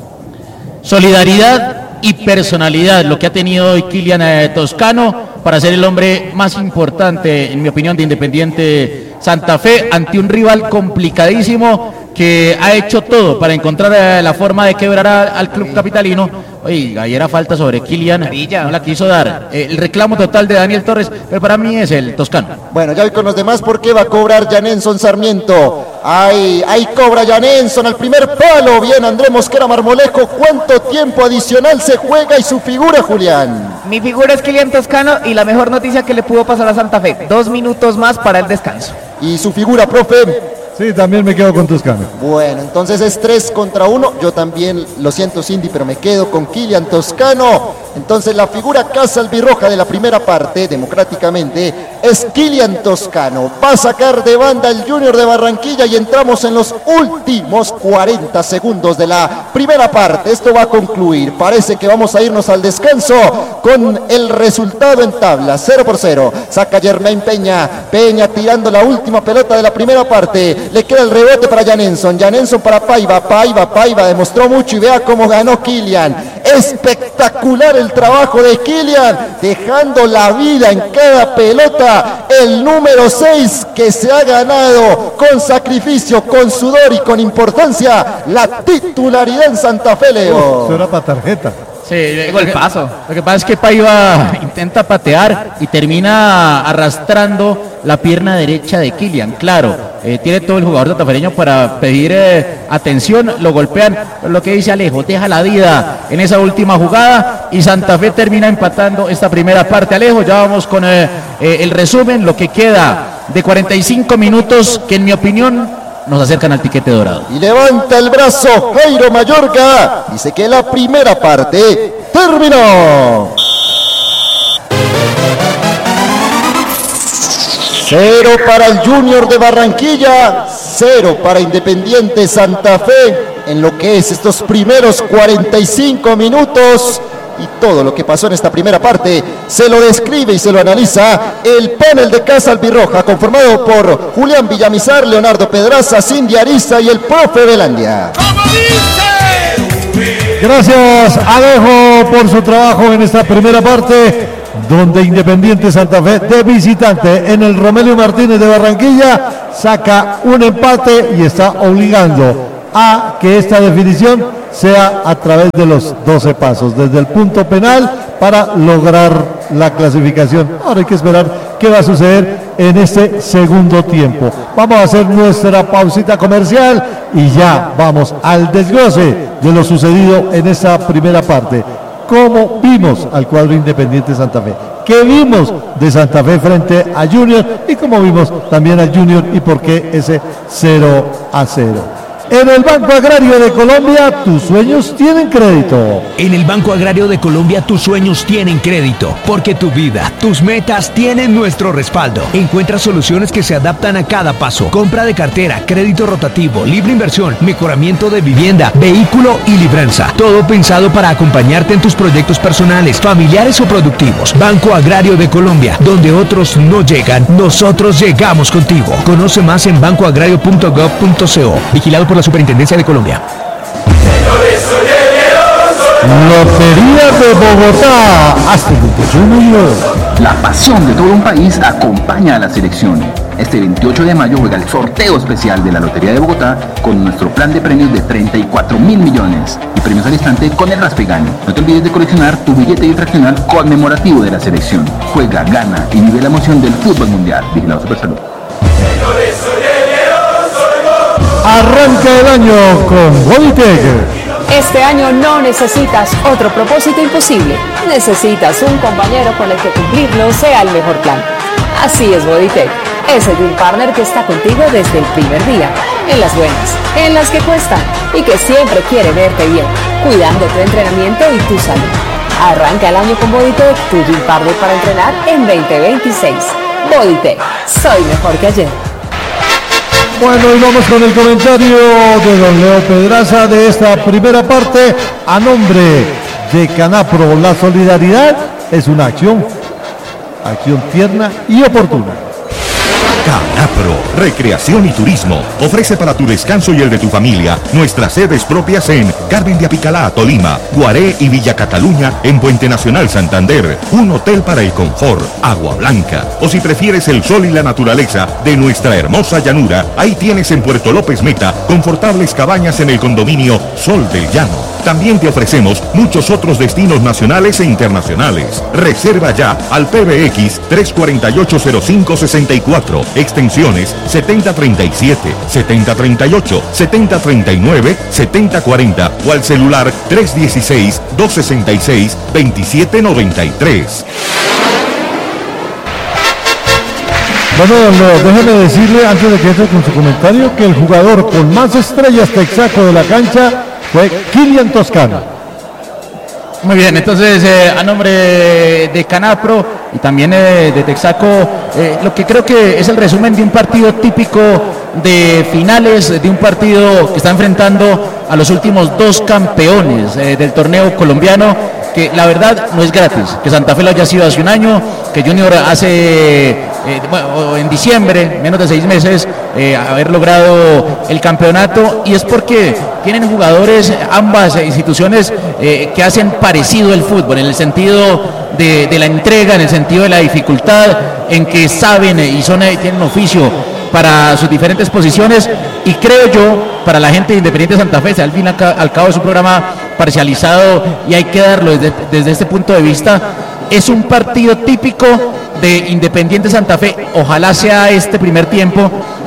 Solidaridad y personalidad, lo que ha tenido hoy Kilian Toscano para ser el hombre más importante, en mi opinión, de Independiente Santa Fe, ante un rival complicadísimo que ha hecho todo para encontrar la forma de quebrar al club capitalino. Oiga, ayer era falta sobre Kilian, no la quiso dar. El reclamo total de Daniel Torres, pero para mí es el Toscano. Bueno, ya voy con los demás porque va a cobrar Janenson Sarmiento. Ahí cobra Janenson al primer palo. Bien, Andrés Mosquera Marmolejo. ¿Cuánto tiempo adicional se juega y su figura, Julián? Mi figura es Kilian Toscano y la mejor noticia que le pudo pasar a Santa Fe, 2 minutos más para el descanso. ¿Y su figura, profe? Sí, también me quedo con Toscano. Bueno, entonces es 3 contra 1. Yo también, lo siento Cindy, pero me quedo con Kilian Toscano. Entonces la figura Casa Albirroja de la primera parte, democráticamente, es Kilian Toscano. Va a sacar de banda el Junior de Barranquilla y entramos en los últimos 40 segundos de la primera parte. Esto va a concluir. Parece que vamos a irnos al descanso con el resultado en tabla, 0-0. Saca Germain Peña tirando la última pelota de la primera parte. le queda el rebote para Janenson para Paiva, demostró mucho y vea cómo ganó Kylian. Espectacular el trabajo de Kylian, dejando la vida en cada pelota, el número 6 que se ha ganado con sacrificio, con sudor y con importancia la titularidad en Santa Fe, Leo. Eso era para tarjeta. Sí, golpazo. Lo que pasa es que Paiva intenta patear y termina arrastrando la pierna derecha de Kylian. Claro, tiene todo el jugador santafereño para pedir atención, lo golpean. Lo que dice Alejo, deja la vida en esa última jugada y Santa Fe termina empatando esta primera parte. Alejo, ya vamos con el resumen, lo que queda de 45 minutos, que en mi opinión nos acercan al piquete dorado. Y levanta el brazo Jairo Mayorga. Dice que la primera parte terminó. 0 para el Junior de Barranquilla, 0 para Independiente Santa Fe en lo que es estos primeros 45 minutos. Y todo lo que pasó en esta primera parte se lo describe y se lo analiza el panel de Casa Albirroja, conformado por Julián Villamizar, Leonardo Pedraza, Cindy Ariza y el profe Belandia. Gracias, Alejo, por su trabajo en esta primera parte, donde Independiente Santa Fe, de visitante en el Romelio Martínez de Barranquilla, saca un empate y está obligando a que esta definición sea a través de los 12 pasos, desde el punto penal, para lograr la clasificación. Ahora hay que esperar qué va a suceder en este segundo tiempo. Vamos a hacer nuestra pausita comercial y ya vamos al desglose de lo sucedido en esta primera parte. ¿Cómo vimos al cuadro Independiente Santa Fe? ¿Qué vimos de Santa Fe frente a Junior? Y cómo vimos también a Junior y por qué ese 0-0. En el Banco Agrario de Colombia, tus sueños tienen crédito. En el Banco Agrario de Colombia, tus sueños tienen crédito, porque tu vida, tus metas tienen nuestro respaldo. Encuentra soluciones que se adaptan a cada paso. Compra de cartera, crédito rotativo, libre inversión, mejoramiento de vivienda, vehículo y libranza. Todo pensado para acompañarte en tus proyectos personales, familiares o productivos. Banco Agrario de Colombia, donde otros no llegan, nosotros llegamos contigo. Conoce más en bancoagrario.gov.co. Vigilado por la Superintendencia de Colombia. Lotería de Bogotá, hasta el 21 de mayo. La pasión de todo un país acompaña a la selección. Este 28 de mayo juega el sorteo especial de la Lotería de Bogotá con nuestro plan de premios de 34.000 millones y premios al instante con el Raspegane. No te olvides de coleccionar tu billete infraccional conmemorativo de la selección. Juega, gana y vive la emoción del fútbol mundial. Vigilado Supersalud. Arranca el año con Bodytech. Este año no necesitas otro propósito imposible. Necesitas un compañero con el que cumplirlo sea el mejor plan. Así es Bodytech, ese Gym Partner que está contigo desde el primer día, en las buenas, en las que cuestan y que siempre quiere verte bien, cuidando tu entrenamiento y tu salud. Arranca el año con Bodytech, tu Gym Partner para entrenar en 2026. Bodytech, soy mejor que ayer. Bueno, y vamos con el comentario de don Leo Pedraza de esta primera parte a nombre de Canapro. La solidaridad es una acción tierna y oportuna. Canapro, Recreación y Turismo, ofrece para tu descanso y el de tu familia nuestras sedes propias en Carmen de Apicalá, Tolima, Guaré y Villa Cataluña en Puente Nacional Santander, un hotel para el confort, Agua Blanca, o si prefieres el sol y la naturaleza de nuestra hermosa llanura, ahí tienes en Puerto López Meta confortables cabañas en el condominio Sol del Llano. También te ofrecemos muchos otros destinos nacionales e internacionales. Reserva ya al PBX 3480564, extensiones 7037, 7038, 7039, 7040 o al celular 316-266-2793. Bueno, don Leo, déjeme decirle antes de que entre con su comentario que el jugador con más estrellas texaco de la cancha fue Kylian Toscano. Muy bien, entonces a nombre de Canapro y también de Texaco, lo que creo que es el resumen de un partido típico de finales, de un partido que está enfrentando a los últimos dos campeones del torneo colombiano, que la verdad no es gratis, que Santa Fe lo haya sido hace un año, que Junior hace bueno, en diciembre, menos de 6 meses, haber logrado el campeonato, y es porque tienen jugadores, ambas instituciones, que hacen parecido el fútbol, en el sentido de la entrega, en el sentido de la dificultad, en que saben y tienen oficio para sus diferentes posiciones, y creo yo, para la gente de Independiente Santa Fe, al fin al cabo es un programa parcializado y hay que darlo desde este punto de vista, es un partido típico de Independiente Santa Fe. Ojalá sea este primer tiempo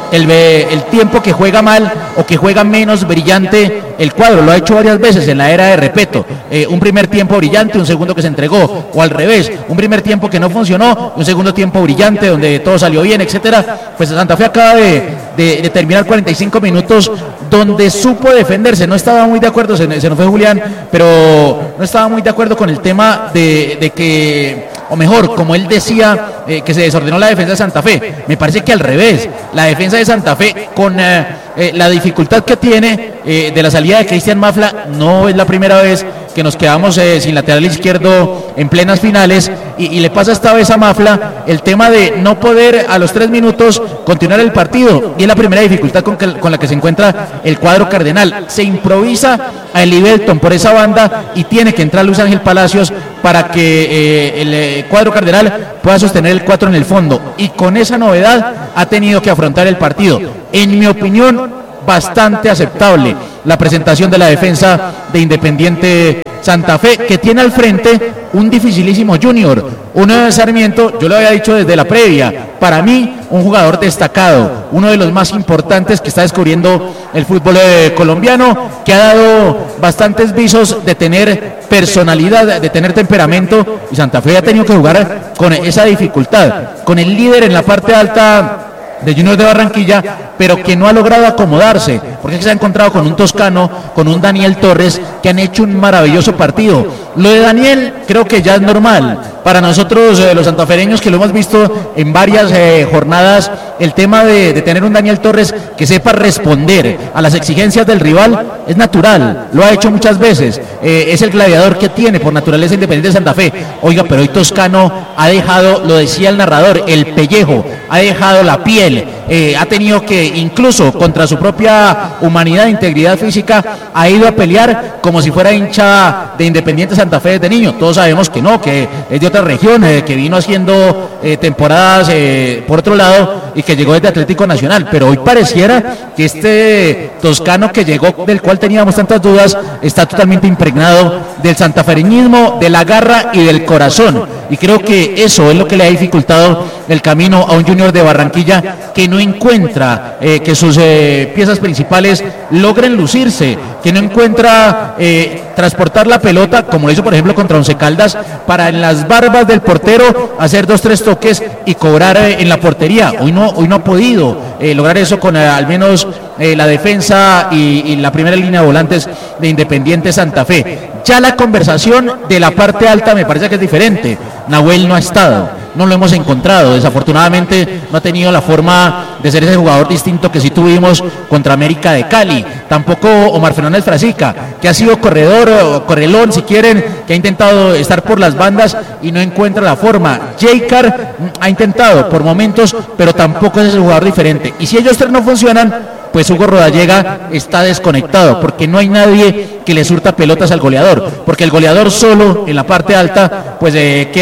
el tiempo que juega mal o que juega menos brillante el cuadro. Lo ha hecho varias veces en la era de Repeto, un primer tiempo brillante, un segundo que se entregó, o al revés, un primer tiempo que no funcionó, un segundo tiempo brillante donde todo salió bien, etcétera. Pues Santa Fe acaba de terminar 45 minutos donde supo defenderse. No estaba muy de acuerdo, se nos fue Julián, pero no estaba muy de acuerdo con el tema de que, o mejor, como él decía, que se desordenó la defensa de Santa Fe. Me parece que al revés, la defensa de Santa Fe, con la dificultad que tiene de la salida de Cristian Mafla, no es la primera vez que nos quedamos sin lateral izquierdo en plenas finales, y le pasa esta vez a Mafla el tema de no poder a los 3 minutos continuar el partido, y es la primera dificultad con la que se encuentra el cuadro cardenal. Se improvisa a Eli Belton por esa banda y tiene que entrar Luis Ángel Palacios para que el cuadro cardenal pueda sostener el 4 en el fondo, y con esa novedad ha tenido que afrontar el partido. En mi opinión, bastante aceptable la presentación de la defensa de Independiente Santa Fe, que tiene al frente un dificilísimo Junior, un Sarmiento. Yo lo había dicho desde la previa, para mí un jugador destacado, uno de los más importantes que está descubriendo el fútbol colombiano, que ha dado bastantes visos de tener personalidad, de tener temperamento, y Santa Fe ha tenido que jugar con esa dificultad, con el líder en la parte alta de Junior de Barranquilla, pero que no ha logrado acomodarse, porque se ha encontrado con un Toscano, con un Daniel Torres, que han hecho un maravilloso partido. Lo de Daniel creo que ya es normal para nosotros, los santafereños, que lo hemos visto en varias jornadas, el tema de tener un Daniel Torres que sepa responder a las exigencias del rival es natural, lo ha hecho muchas veces, es el gladiador que tiene por naturaleza Independiente de Santa Fe. Oiga, pero hoy Toscano ha dejado, lo decía el narrador, el pellejo, ha dejado la piel, ha tenido que, incluso contra su propia humanidad e integridad física, ha ido a pelear como si fuera hincha de Independiente Santa Fe desde niño. Todos sabemos que no, que es de otra región, que vino haciendo temporadas por otro lado y que llegó desde Atlético Nacional, pero hoy pareciera que este Toscano que llegó, del cual teníamos tantas dudas, está totalmente impregnado del santafereñismo, de la garra y del corazón, y creo que eso es lo que le ha dificultado el camino a un Junior de Barranquilla que no encuentra que sus piezas principales logren lucirse, que no encuentra transportar la pelota, como lo hizo por ejemplo contra Once Caldas, para en las barbas del portero hacer 2-3 toques y cobrar en la portería. Hoy no ha podido lograr eso con al menos la defensa y la primera línea de volantes de Independiente Santa Fe. Ya la conversación de la parte alta me parece que es diferente. Nahuel no ha estado, no lo hemos encontrado, desafortunadamente no ha tenido la forma de ser ese jugador distinto que sí tuvimos contra América de Cali. Tampoco Omar Fernández Frasica, que ha sido corredor o correlón si quieren, que ha intentado estar por las bandas y no encuentra la forma. Jaycar ha intentado por momentos, pero tampoco es ese jugador diferente, y si ellos tres no funcionan, pues Hugo Rodallega está desconectado, porque no hay nadie que le surta pelotas al goleador, porque el goleador solo en la parte alta pues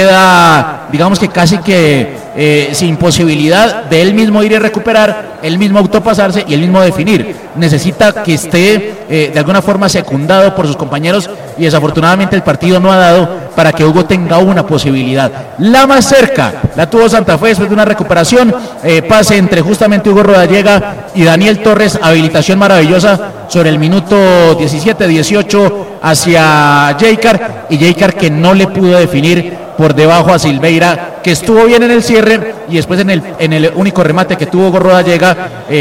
queda, digamos que casi que sin posibilidad de él mismo ir y recuperar, él mismo autopasarse y él mismo definir. Necesita que esté de alguna forma secundado por sus compañeros, y desafortunadamente el partido no ha dado para que Hugo tenga una posibilidad. La más cerca la tuvo Santa Fe después de una recuperación, pase entre justamente Hugo Rodallega y Daniel Torres, habilitación maravillosa sobre el minuto 17-18 hacia Jaycar, y Jaycar que no le pudo definir por debajo a Silveira, que estuvo bien en el cierre, y después en el único remate que tuvo Hugo Rodallega,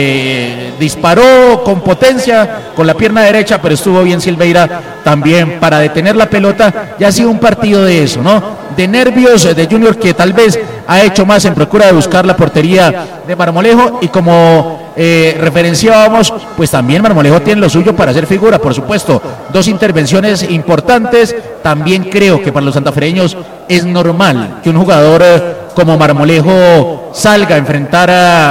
disparó con potencia con la pierna derecha, pero estuvo bien Silveira también para detener la pelota. Ya ha sido un partido de eso, ¿no? De nervios de Junior, que tal vez ha hecho más en procura de buscar la portería de Marmolejo, y como referenciábamos, pues también Marmolejo tiene lo suyo para hacer figura, por supuesto. 2 intervenciones importantes. También creo que para los santafereños es normal que un jugador como Marmolejo salga a enfrentar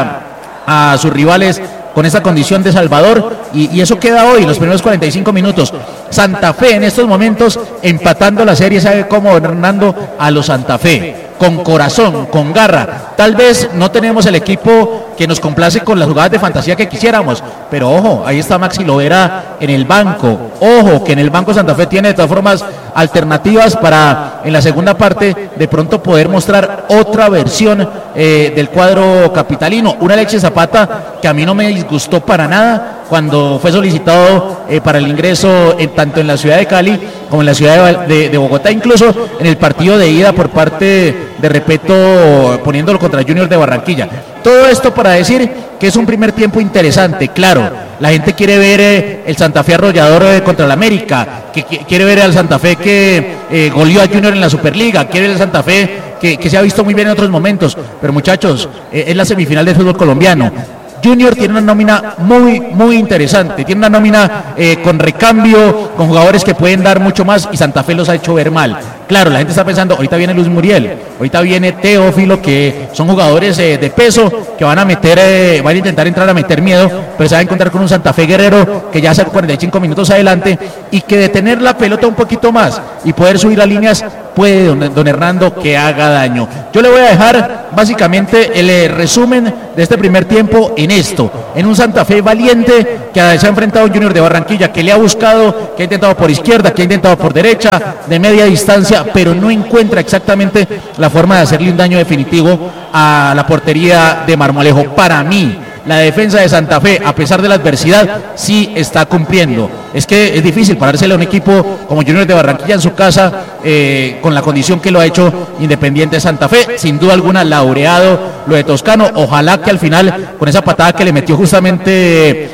a sus rivales con esa condición de Salvador, y eso queda hoy, los primeros 45 minutos. Santa Fe en estos momentos empatando la serie, ¿sabe cómo, Hernando? A los Santa Fe, con corazón, con garra. Tal vez no tenemos el equipo que nos complace con las jugadas de fantasía que quisiéramos, pero ojo, ahí está Maxi Lovera en el banco. Ojo, que en el banco Santa Fe tiene de todas formas alternativas para en la segunda parte de pronto poder mostrar otra versión del cuadro capitalino. Una Alexis Zapata que a mí no me disgustó para nada cuando fue solicitado para el ingreso tanto en la ciudad de Cali como en la ciudad de Bogotá, incluso en el partido de ida por parte de Repeto, poniéndolo contra Junior de Barranquilla. Todo esto para decir que es un primer tiempo interesante. Claro, la gente quiere ver el Santa Fe arrollador contra el América, que quiere ver al Santa Fe que goleó a Junior en la Superliga, quiere ver al Santa Fe que se ha visto muy bien en otros momentos, pero muchachos, es la semifinal del fútbol colombiano. Junior tiene una nómina muy interesante, tiene una nómina con recambio, con jugadores que pueden dar mucho más, y Santa Fe los ha hecho ver mal. Claro, la gente está pensando, ahorita viene Luis Muriel, ahorita viene Teófilo, que son jugadores de peso, que van a intentar entrar a meter miedo, pero se va a encontrar con un Santa Fe guerrero, que ya sacó 45 minutos adelante, y que de tener la pelota un poquito más, y poder subir las líneas, puede, don Hernando, que haga daño. Yo le voy a dejar básicamente el resumen de este primer tiempo en esto, en un Santa Fe valiente, que se ha enfrentado a un Junior de Barranquilla, que le ha buscado, que ha intentado por izquierda, que ha intentado por derecha, de media distancia, pero no encuentra exactamente la forma de hacerle un daño definitivo a la portería de Marmolejo. Para mí, la defensa de Santa Fe, a pesar de la adversidad, sí está cumpliendo. Es que es difícil parársele a un equipo como Junior de Barranquilla en su casa, con la condición que lo ha hecho Independiente Santa Fe. Sin duda alguna, laureado lo de Toscano. Ojalá que al final, con esa patada que le metió justamente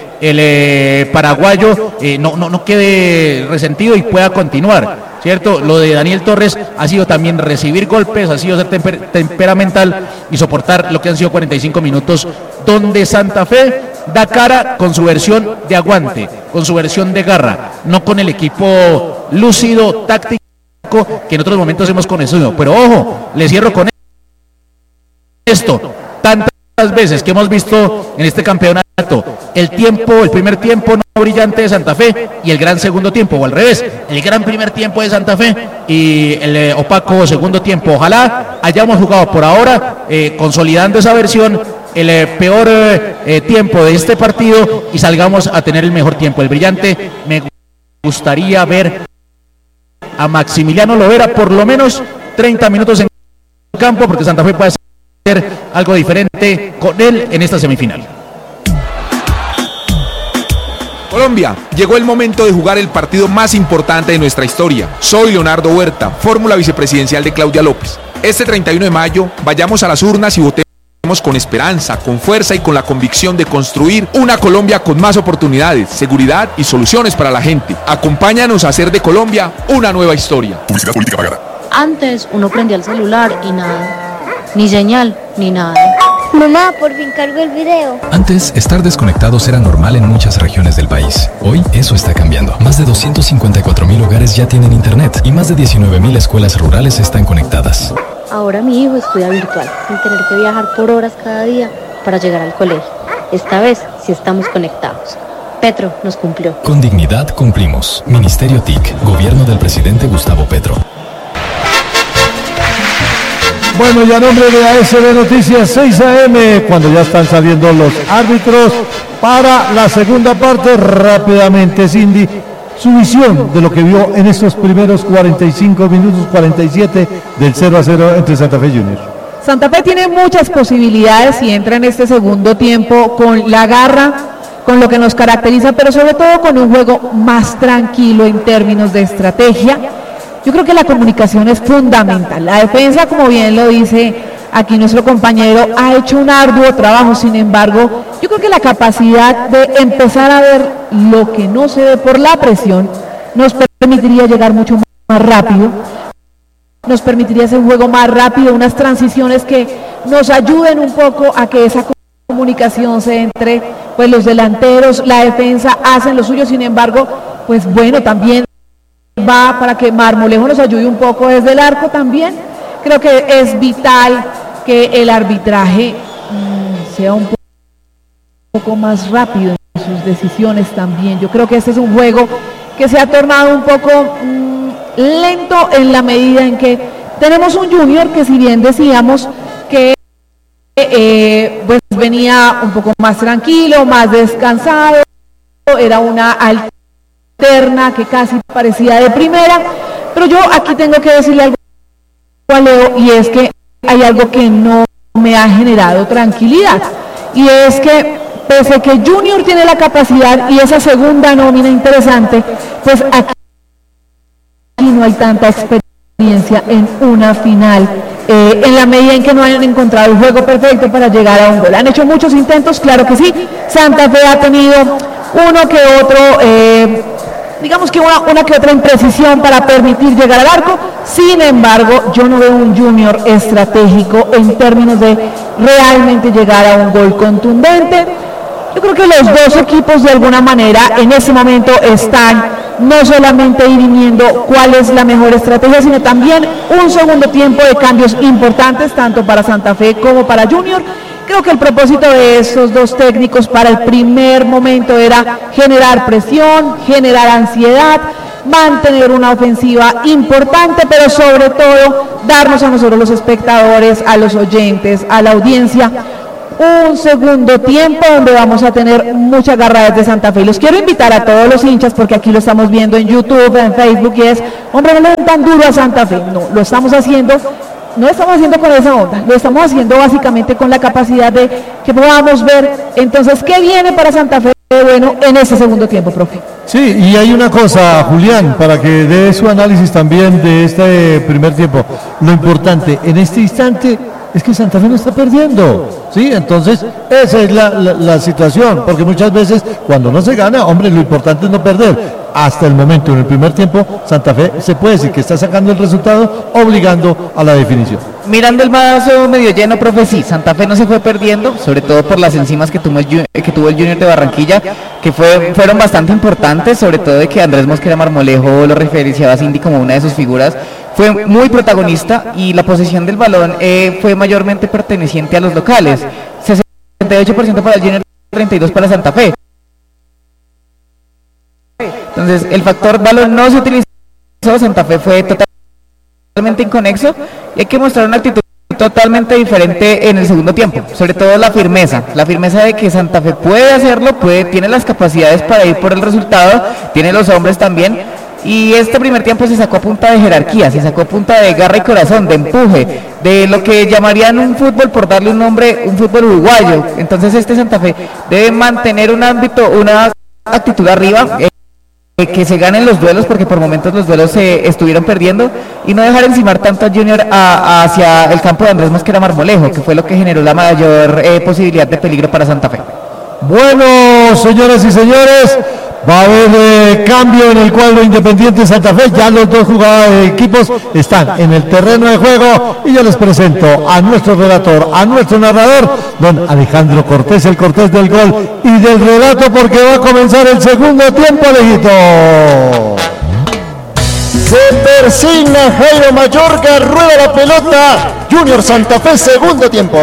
el paraguayo, no quede resentido y pueda continuar, ¿cierto? Lo de Daniel Torres ha sido también recibir golpes, ha sido ser temperamental y soportar lo que han sido 45 minutos donde Santa Fe da cara con su versión de aguante, con su versión de garra, no con el equipo lúcido, táctico, que en otros momentos hemos conocido. Pero ojo, le cierro con esto: tantas veces que hemos visto en este campeonato el primer tiempo no brillante de Santa Fe y el gran segundo tiempo, o al revés, el gran primer tiempo de Santa Fe y el opaco segundo tiempo. Ojalá hayamos jugado por ahora, consolidando esa versión, el peor tiempo de este partido, y salgamos a tener el mejor tiempo, el brillante. Me gustaría ver a Maximiliano Lovera por lo menos 30 minutos en campo, porque Santa Fe puede hacer algo diferente con él en esta semifinal. Colombia, llegó el momento de jugar el partido más importante de nuestra historia. Soy Leonardo Huerta, fórmula vicepresidencial de Claudia López. Este 31 de mayo, vayamos a las urnas y votemos con esperanza, con fuerza y con la convicción de construir una Colombia con más oportunidades, seguridad y soluciones para la gente. Acompáñanos a hacer de Colombia una nueva historia. Publicidad política pagada. Antes uno prendía el celular y nada, ni señal, ni nada. Mamá, por fin cargo el video. Antes, estar desconectados era normal en muchas regiones del país. Hoy, eso está cambiando. Más de 254,000 hogares ya tienen internet y más de 19,000 escuelas rurales están conectadas. Ahora mi hijo estudia virtual, sin tener que viajar por horas cada día para llegar al colegio. Esta vez, sí estamos conectados. Petro nos cumplió. Con dignidad cumplimos. Ministerio TIC, Gobierno del presidente Gustavo Petro. Bueno, y a nombre de ASB Noticias 6 AM, cuando ya están saliendo los árbitros para la segunda parte, rápidamente Cindy, su visión de lo que vio en estos primeros 45 minutos, 47 del 0-0 entre Santa Fe y Junior. Santa Fe tiene muchas posibilidades y entra en este segundo tiempo con la garra, con lo que nos caracteriza, pero sobre todo con un juego más tranquilo en términos de estrategia. Yo creo que la comunicación es fundamental. La defensa, como bien lo dice aquí nuestro compañero, ha hecho un arduo trabajo. Sin embargo, yo creo que la capacidad de empezar a ver lo que no se ve por la presión nos permitiría llegar mucho más rápido, nos permitiría hacer un juego más rápido, unas transiciones que nos ayuden un poco a que esa comunicación se entre, pues los delanteros, la defensa hacen lo suyo. Sin embargo, pues bueno, también va para que Marmolejo nos ayude un poco desde el arco también. Creo que es vital que el arbitraje sea un poco más rápido en sus decisiones también. Yo creo que este es un juego que se ha tornado un poco lento en la medida en que tenemos un Junior que, si bien decíamos que pues venía un poco más tranquilo, más descansado, era una alterna que casi parecía de primera, pero yo aquí tengo que decirle algo a Leo, y es que hay algo que no me ha generado tranquilidad, y es que pese a que Junior tiene la capacidad y esa segunda nómina interesante, pues aquí no hay tanta experiencia en una final, en la medida en que no han encontrado el juego perfecto para llegar a un gol. Han hecho muchos intentos, claro que sí. Santa Fe ha tenido uno que otro, digamos que una que otra imprecisión para permitir llegar al arco. Sin embargo, yo no veo un Junior estratégico en términos de realmente llegar a un gol contundente. Yo creo que los dos equipos de alguna manera en ese momento están no solamente dirimiendo cuál es la mejor estrategia, sino también un segundo tiempo de cambios importantes, tanto para Santa Fe como para Junior. Creo que el propósito de esos dos técnicos para el primer momento era generar presión, generar ansiedad, mantener una ofensiva importante, pero sobre todo darnos a nosotros los espectadores, a los oyentes, a la audiencia, un segundo tiempo donde vamos a tener mucha garra desde Santa Fe. Y los quiero invitar a todos los hinchas, porque aquí lo estamos viendo en YouTube, en Facebook, y es, hombre, no le den tan duro a Santa Fe. No, lo estamos haciendo, no lo estamos haciendo con esa onda, lo estamos haciendo básicamente con la capacidad de que podamos ver, entonces, qué viene para Santa Fe bueno en ese segundo tiempo, profe. Sí, y hay una cosa, Julián, para que dé su análisis también de este primer tiempo. Lo importante en este instante es que Santa Fe no está perdiendo, ¿sí? Entonces, esa es la situación, porque muchas veces cuando no se gana, hombre, lo importante es no perder. Hasta el momento, en el primer tiempo, Santa Fe se puede decir que está sacando el resultado, obligando a la definición. Mirando el vaso medio lleno, profe, sí, Santa Fe no se fue perdiendo, sobre todo por las enzimas que tuvo el Junior de Barranquilla, que fueron bastante importantes, sobre todo de que Andrés Mosquera Marmolejo lo referenciaba a Cindy como una de sus figuras. Fue muy protagonista y la posesión del balón fue mayormente perteneciente a los locales. 68% para el Junior, 32% para Santa Fe. Entonces, el factor balón no se utilizó, Santa Fe fue totalmente inconexo, y hay que mostrar una actitud totalmente diferente en el segundo tiempo, sobre todo la firmeza de que Santa Fe puede hacerlo, tiene las capacidades para ir por el resultado, tiene los hombres también. Y este primer tiempo se sacó a punta de jerarquía, se sacó a punta de garra y corazón, de empuje, de lo que llamarían un fútbol, por darle un nombre, un fútbol uruguayo. Entonces este Santa Fe debe mantener una actitud arriba, que se ganen los duelos, porque por momentos los duelos se estuvieron perdiendo, y no dejar encimar tanto a Junior hacia el campo de Andrés Mosquera Marmolejo, que fue lo que generó la mayor posibilidad de peligro para Santa Fe. Bueno, señoras y señores, va a haber cambio en el cuadro Independiente Santa Fe. Ya los dos equipos están en el terreno de juego, y yo les presento a nuestro relator, a nuestro narrador, don Alejandro Cortés, el Cortés del gol y del relato, porque va a comenzar el segundo tiempo, Alejito. Se persigna Jairo Mayorga, rueda la pelota, Junior Santa Fe, segundo tiempo.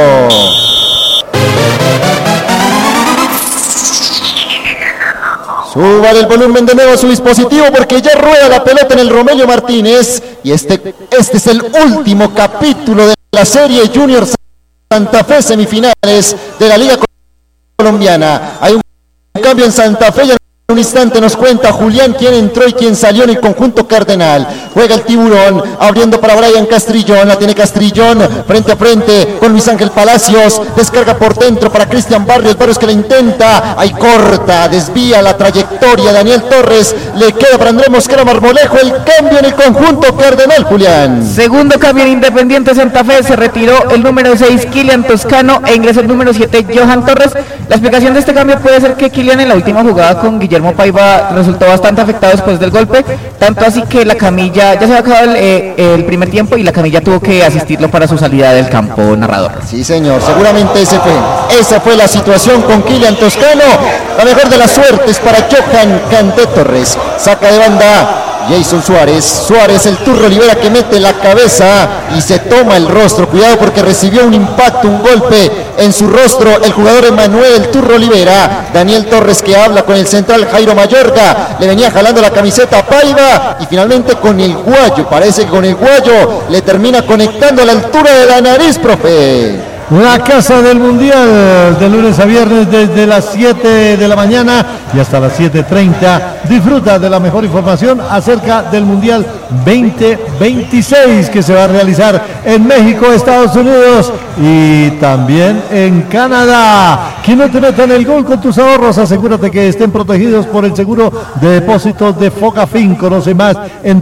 Suba el volumen de nuevo a su dispositivo, porque ya rueda la pelota en el Romelio Martínez, y este es el último capítulo de la serie Junior Santa Fe, semifinales de la Liga Colombiana. Hay un cambio en Santa Fe, ya en un instante nos cuenta Julián quién entró y quién salió en el conjunto cardenal. Juega el Tiburón, abriendo para Brian Castrillón, la tiene Castrillón frente a frente con Luis Ángel Palacios, descarga por dentro para Cristian Barrios que la intenta, ahí corta, desvía la trayectoria Daniel Torres, le queda para Andrés Mosquera Marmolejo. El cambio en el conjunto cardenal, Julián. Segundo cambio en Independiente Santa Fe, se retiró el número 6 Kilian Toscano e ingresó el número 7 Johan Torres. La explicación de este cambio puede ser que Kilian en la última jugada con Guillermo Paiva resultó bastante afectado después del golpe, tanto así que la camilla, ya se había acabado el primer tiempo, y la camilla tuvo que asistirlo para su salida del campo, narrador. Sí, señor, seguramente esa fue la situación con Kilian Toscano. La mejor de las suertes para Johan Canté Torres. Saca de banda Jason Suárez, el Turro Olivera que mete la cabeza y se toma el rostro. Cuidado porque recibió un impacto, un golpe en su rostro el jugador Emanuel el Turro Olivera. Daniel Torres que habla con el central Jairo Mayorga, le venía jalando la camiseta a Paiva y finalmente con el guayo, parece que con el guayo le termina conectando a la altura de la nariz, profe. La Casa del Mundial de lunes a viernes desde las 7 de la mañana y hasta las 7:30. Disfruta de la mejor información acerca del Mundial 2026 que se va a realizar en México, Estados Unidos y también en Canadá. Que no te metan el gol con tus ahorros, asegúrate que estén protegidos por el seguro de depósitos de Focafin. Conoce más en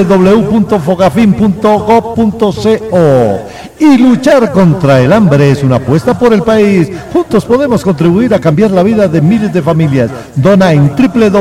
www.focafin.gov.co. Y luchar contra el hambre es una apuesta por el país. Juntos podemos contribuir a cambiar la vida de miles de familias. Dona en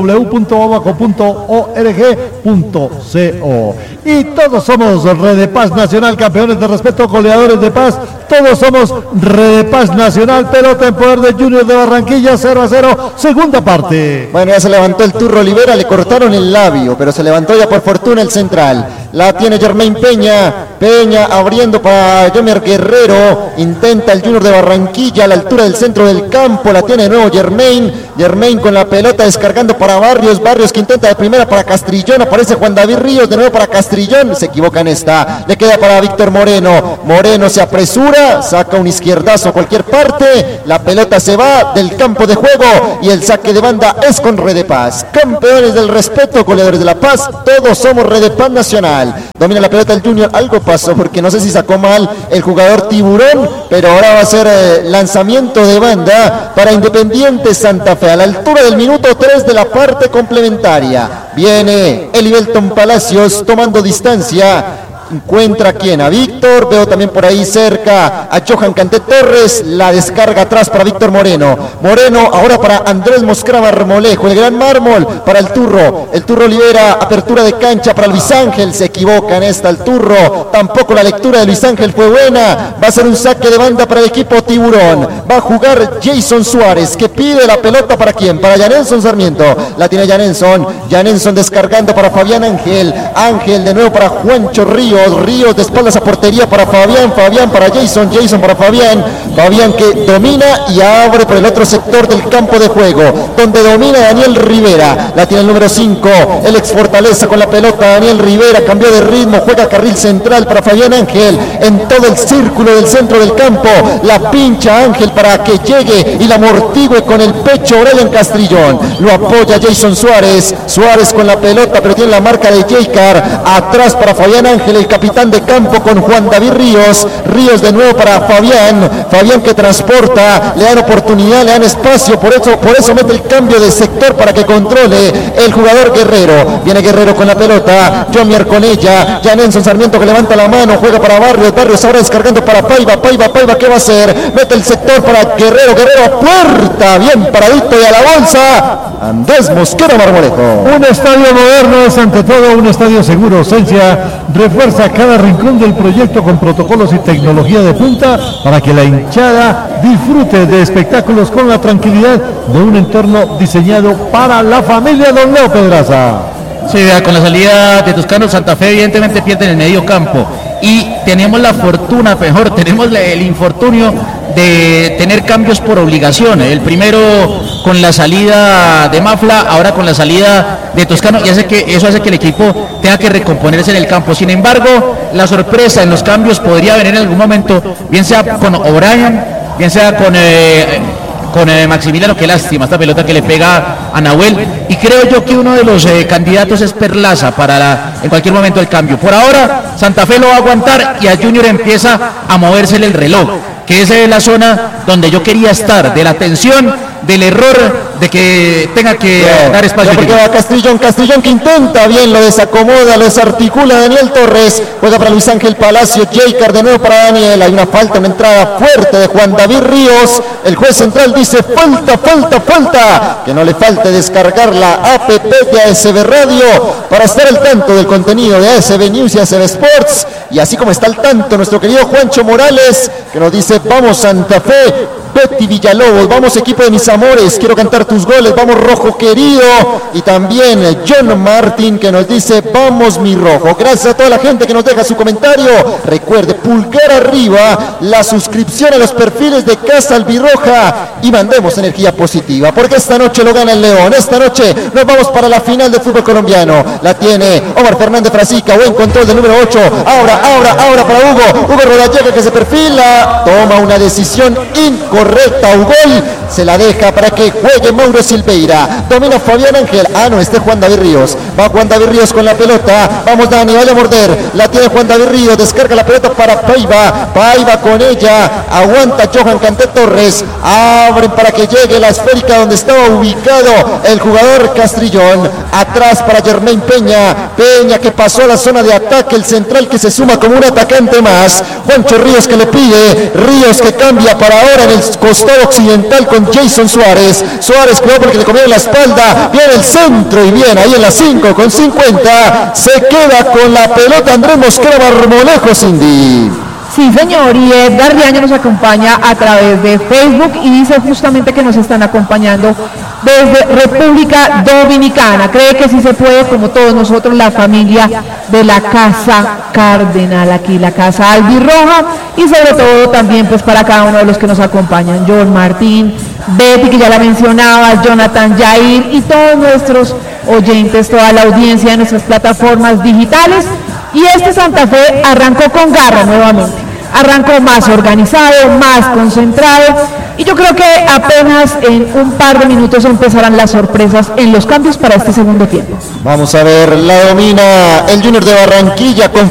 www.obaco.org.co. Y todos somos Red de Paz Nacional, campeones de respeto, goleadores de paz. Todos somos Red de Paz Nacional. Pelota en poder de Junior de Barranquilla, 0-0, segunda parte. Bueno, ya se levantó el Turro Olivera, le cortaron el labio, pero se levantó ya por fortuna el central. La tiene Germain Peña abriendo para Yomer Guerrero, intenta el Junior de Barranquilla a la altura del centro del campo, la tiene de nuevo Germain con la pelota descargando para Barrios que intenta de primera para Castrillón, aparece Juan David Ríos de nuevo para Castrillón, se equivoca en esta, le queda para Víctor Moreno se apresura, saca un izquierdazo a cualquier parte, la pelota se va del campo de juego y el saque de banda es con Red de Paz, campeones del respeto, goleadores de la paz, todos somos Red de Paz Nacional. Domina la pelota el Junior, algo pasó porque no sé si sacó mal el jugador Tiburón, pero ahora va a ser lanzamiento de banda para Independiente Santa Fe a la altura del minuto 3 de la parte complementaria. Viene Elivelton Palacios tomando distancia. Encuentra a quién, a Víctor, veo también por ahí cerca a Johan Canté Torres, la descarga atrás para Víctor Moreno ahora para Andrés Mosquera Marmolejo, el gran mármol para el Turro Olivera, apertura de cancha para Luis Ángel, se equivoca en esta el Turro, tampoco la lectura de Luis Ángel fue buena, va a ser un saque de banda para el equipo Tiburón, va a jugar Jason Suárez, que pide la pelota para quién, para Yanenson Sarmiento, la tiene Yanenson descargando para Fabián Ángel de nuevo para Juancho Ríos de espaldas a portería para Fabián para Jason para Fabián que domina y abre por el otro sector del campo de juego, donde domina Daniel Rivera, la tiene el número 5, el ex Fortaleza con la pelota, Daniel Rivera cambió de ritmo, juega carril central para Fabián Ángel, en todo el círculo del centro del campo, la pincha Ángel para que llegue y la amortigue con el pecho Brian Castrillón, lo apoya Jason Suárez con la pelota, pero tiene la marca de Jaycar, atrás para Fabián Ángel, el capitán de campo con Juan David Ríos de nuevo para Fabián que transporta, le dan oportunidad, le dan espacio, por eso mete el cambio de sector para que controle el jugador Guerrero, viene Guerrero con la pelota, Jomier con ella, Yanenson Sarmiento que levanta la mano, juega para Barrios ahora descargando para Paiva, ¿qué va a hacer? Mete el sector para Guerrero puerta, bien paradito y a la bolsa, Andrés Mosquera Marmolejo. Un estadio moderno es ante todo un estadio seguro, Esencia refuerza cada rincón del proyecto con protocolos y tecnología de punta para que la hinchada disfrute de espectáculos con la tranquilidad de un entorno diseñado para la familia. Don Leo Pedraza. Sí, vea, con la salida de Toscano, Santa Fe evidentemente pierde en el medio campo y tenemos la fortuna, tenemos el infortunio de tener cambios por obligación, el primero con la salida de Mafla, ahora con la salida de Toscano, y eso hace que el equipo tenga que recomponerse en el campo. Sin embargo, la sorpresa en los cambios podría venir en algún momento, bien sea con O'Brien, bien sea con Maximiliano, qué lástima esta pelota que le pega a Nahuel, y creo yo que uno de los candidatos es Perlaza para en cualquier momento el cambio. Por ahora Santa Fe lo va a aguantar y a Junior empieza a movérsele el reloj, que esa es la zona donde yo quería estar, de la tensión, del error, de que tenga que dar espacio. Porque va Castrillón que intenta bien, lo desacomoda, lo desarticula Daniel Torres, juega para Luis Ángel Palacio, Jaycar de nuevo para Daniel, hay una falta, una entrada fuerte de Juan David Ríos, el juez central dice falta, que no le falte descargar la app de ASB Radio para estar al tanto del contenido de ASB News y ASB Sports, y así como está al tanto nuestro querido Juancho Morales, que nos dice vamos Santa Fe, Betty Villalobos, vamos equipo de mis amores, quiero cantar tu tus goles, vamos rojo querido. Y también John Martín que nos dice, vamos mi rojo. Gracias a toda la gente que nos deja su comentario. Recuerde, pulgar arriba, la suscripción a los perfiles de Casa Albirroja y mandemos energía positiva, porque esta noche lo gana el León. Esta noche nos vamos para la final del fútbol colombiano. La tiene Omar Fernández Frasica, buen control del número 8. Ahora para Hugo Rodallega, que se perfila, toma una decisión incorrecta. Hugo se la deja para que juegue Mauro Silveira. Domina Fabián Ángel. No, este es Juan David Ríos. Va Juan David Ríos con la pelota. Vamos Dani, vale a morder. La tiene Juan David Ríos. Descarga la pelota para Paiva con ella. Aguanta Johan Canté Torres. Abren para que llegue la esférica donde estaba ubicado el jugador Castrillón. Atrás para Germain Peña que pasó a la zona de ataque. El central que se suma como un atacante más. Juancho Ríos que le pide. Ríos que cambia para ahora en el costado occidental con Jason Suárez. Cuidado porque le comió la espalda. Viene el centro y bien ahí en la 5 con 50. Se queda con la pelota Andrés Mosquera Marmolejo, Cindy. Sí, señor, y Edgar Riaño nos acompaña a través de Facebook y dice justamente que nos están acompañando desde República Dominicana. Cree que sí se puede, como todos nosotros, la familia de la Casa Cardenal, aquí la Casa Albirroja, y sobre todo también pues para cada uno de los que nos acompañan, John Martín, Betty, que ya la mencionaba, Jonathan, Jair y todos nuestros oyentes, toda la audiencia de nuestras plataformas digitales. Y este Santa Fe arrancó con garra nuevamente, arrancó más organizado, más concentrado, y yo creo que apenas en un par de minutos empezarán las sorpresas en los cambios para este segundo tiempo. Vamos a ver, la domina el Junior de Barranquilla con